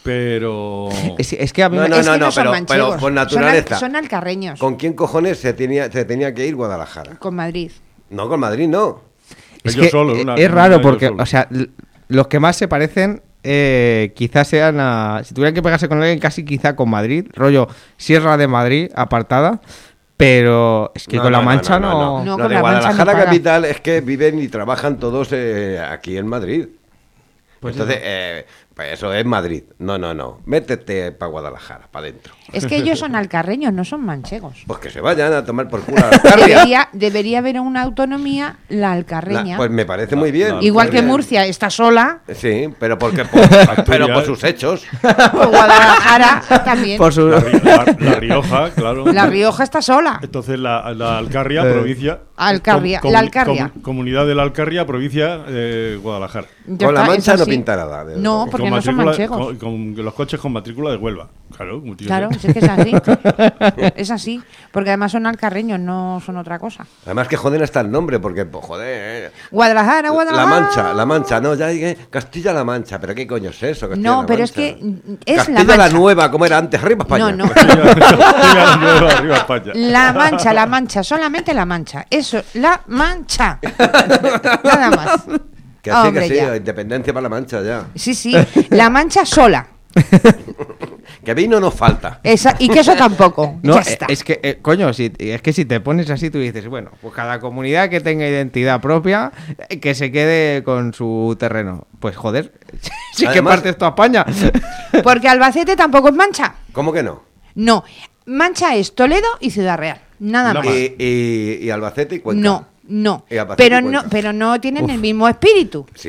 Pero... Es, es que a mí No, me- no, Es que no, no no, son pero, manchegos. pero por Son al- naturaleza. son alcarreños. ¿Con quién cojones se tenía, se tenía que ir Guadalajara? Con Madrid. No, con Madrid, no. Es Ellos que solos, eh, una es comunidad raro ellos porque, solos. o sea, l- los que más se parecen eh, quizás sean a... Si tuvieran que pegarse con alguien, casi quizá con Madrid, rollo Sierra de Madrid, apartada, pero es que No, con no, La no, Mancha no, no... no, no. No, Lo con de La Mancha no Guadalajara para. capital es que viven y trabajan todos eh, aquí en Madrid. Pues Entonces, eh, pues eso es Madrid. No, no, no. Métete para Guadalajara, para adentro. Es que ellos son alcarreños, no son manchegos. Pues que se vayan a tomar por culo a la Alcarria. Debería, debería haber una autonomía la alcarreña. La- pues me parece muy bien. la- Igual muy que bien. Murcia está sola, Sí, pero porque por, pero por sus hechos. pues Guadalajara también. Por su... La, Ri- la- la Rioja, claro. La Rioja está sola. Entonces la, la Alcarria, Eh. provincia... Alcarria, la Alcarria. comunidad de la Alcarria, provincia de Guadalajara. Ya Con La está, Mancha es no así. pinta nada. desde No, luego. porque Con no son matrícula- manchegos. Con, con los coches con matrícula de Huelva. Claro, como tiene Claro, que si es que es así. Es así. Porque además son alcarreños, no son otra cosa. Además que joden hasta el nombre, porque, pues, joder... eh. Guadalajara, La Guadalajara. Mancha, La Mancha, no, ya dije Castilla-La Mancha, pero ¿qué coño es eso? Castilla-La No, pero es Mancha? que es Castilla La Mancha. la Nueva, como era antes, arriba España. No, no. ser. Arriba, arriba España. La Mancha, La Mancha, solamente La Mancha. Eso, La Mancha. Nada más. Que sí, Hombre, que sí, ya. independencia para La Mancha ya. Sí, sí. La Mancha sola. Que vino nos falta. Esa, y queso tampoco. No, ya eh, está. es que, eh, coño, si, es que si te pones así, tú dices, bueno, pues cada comunidad que tenga identidad propia, eh, que se quede con su terreno. Pues joder, sí que Además- partes toda España. Porque Albacete tampoco es Mancha. ¿Cómo que no? No. Mancha es Toledo y Ciudad Real. Nada Nada más. más. Y, y, y Albacete y Cuenca. No, no. Y Albacete y Pero no, Cuenca. pero no tienen el mismo espíritu. Sí,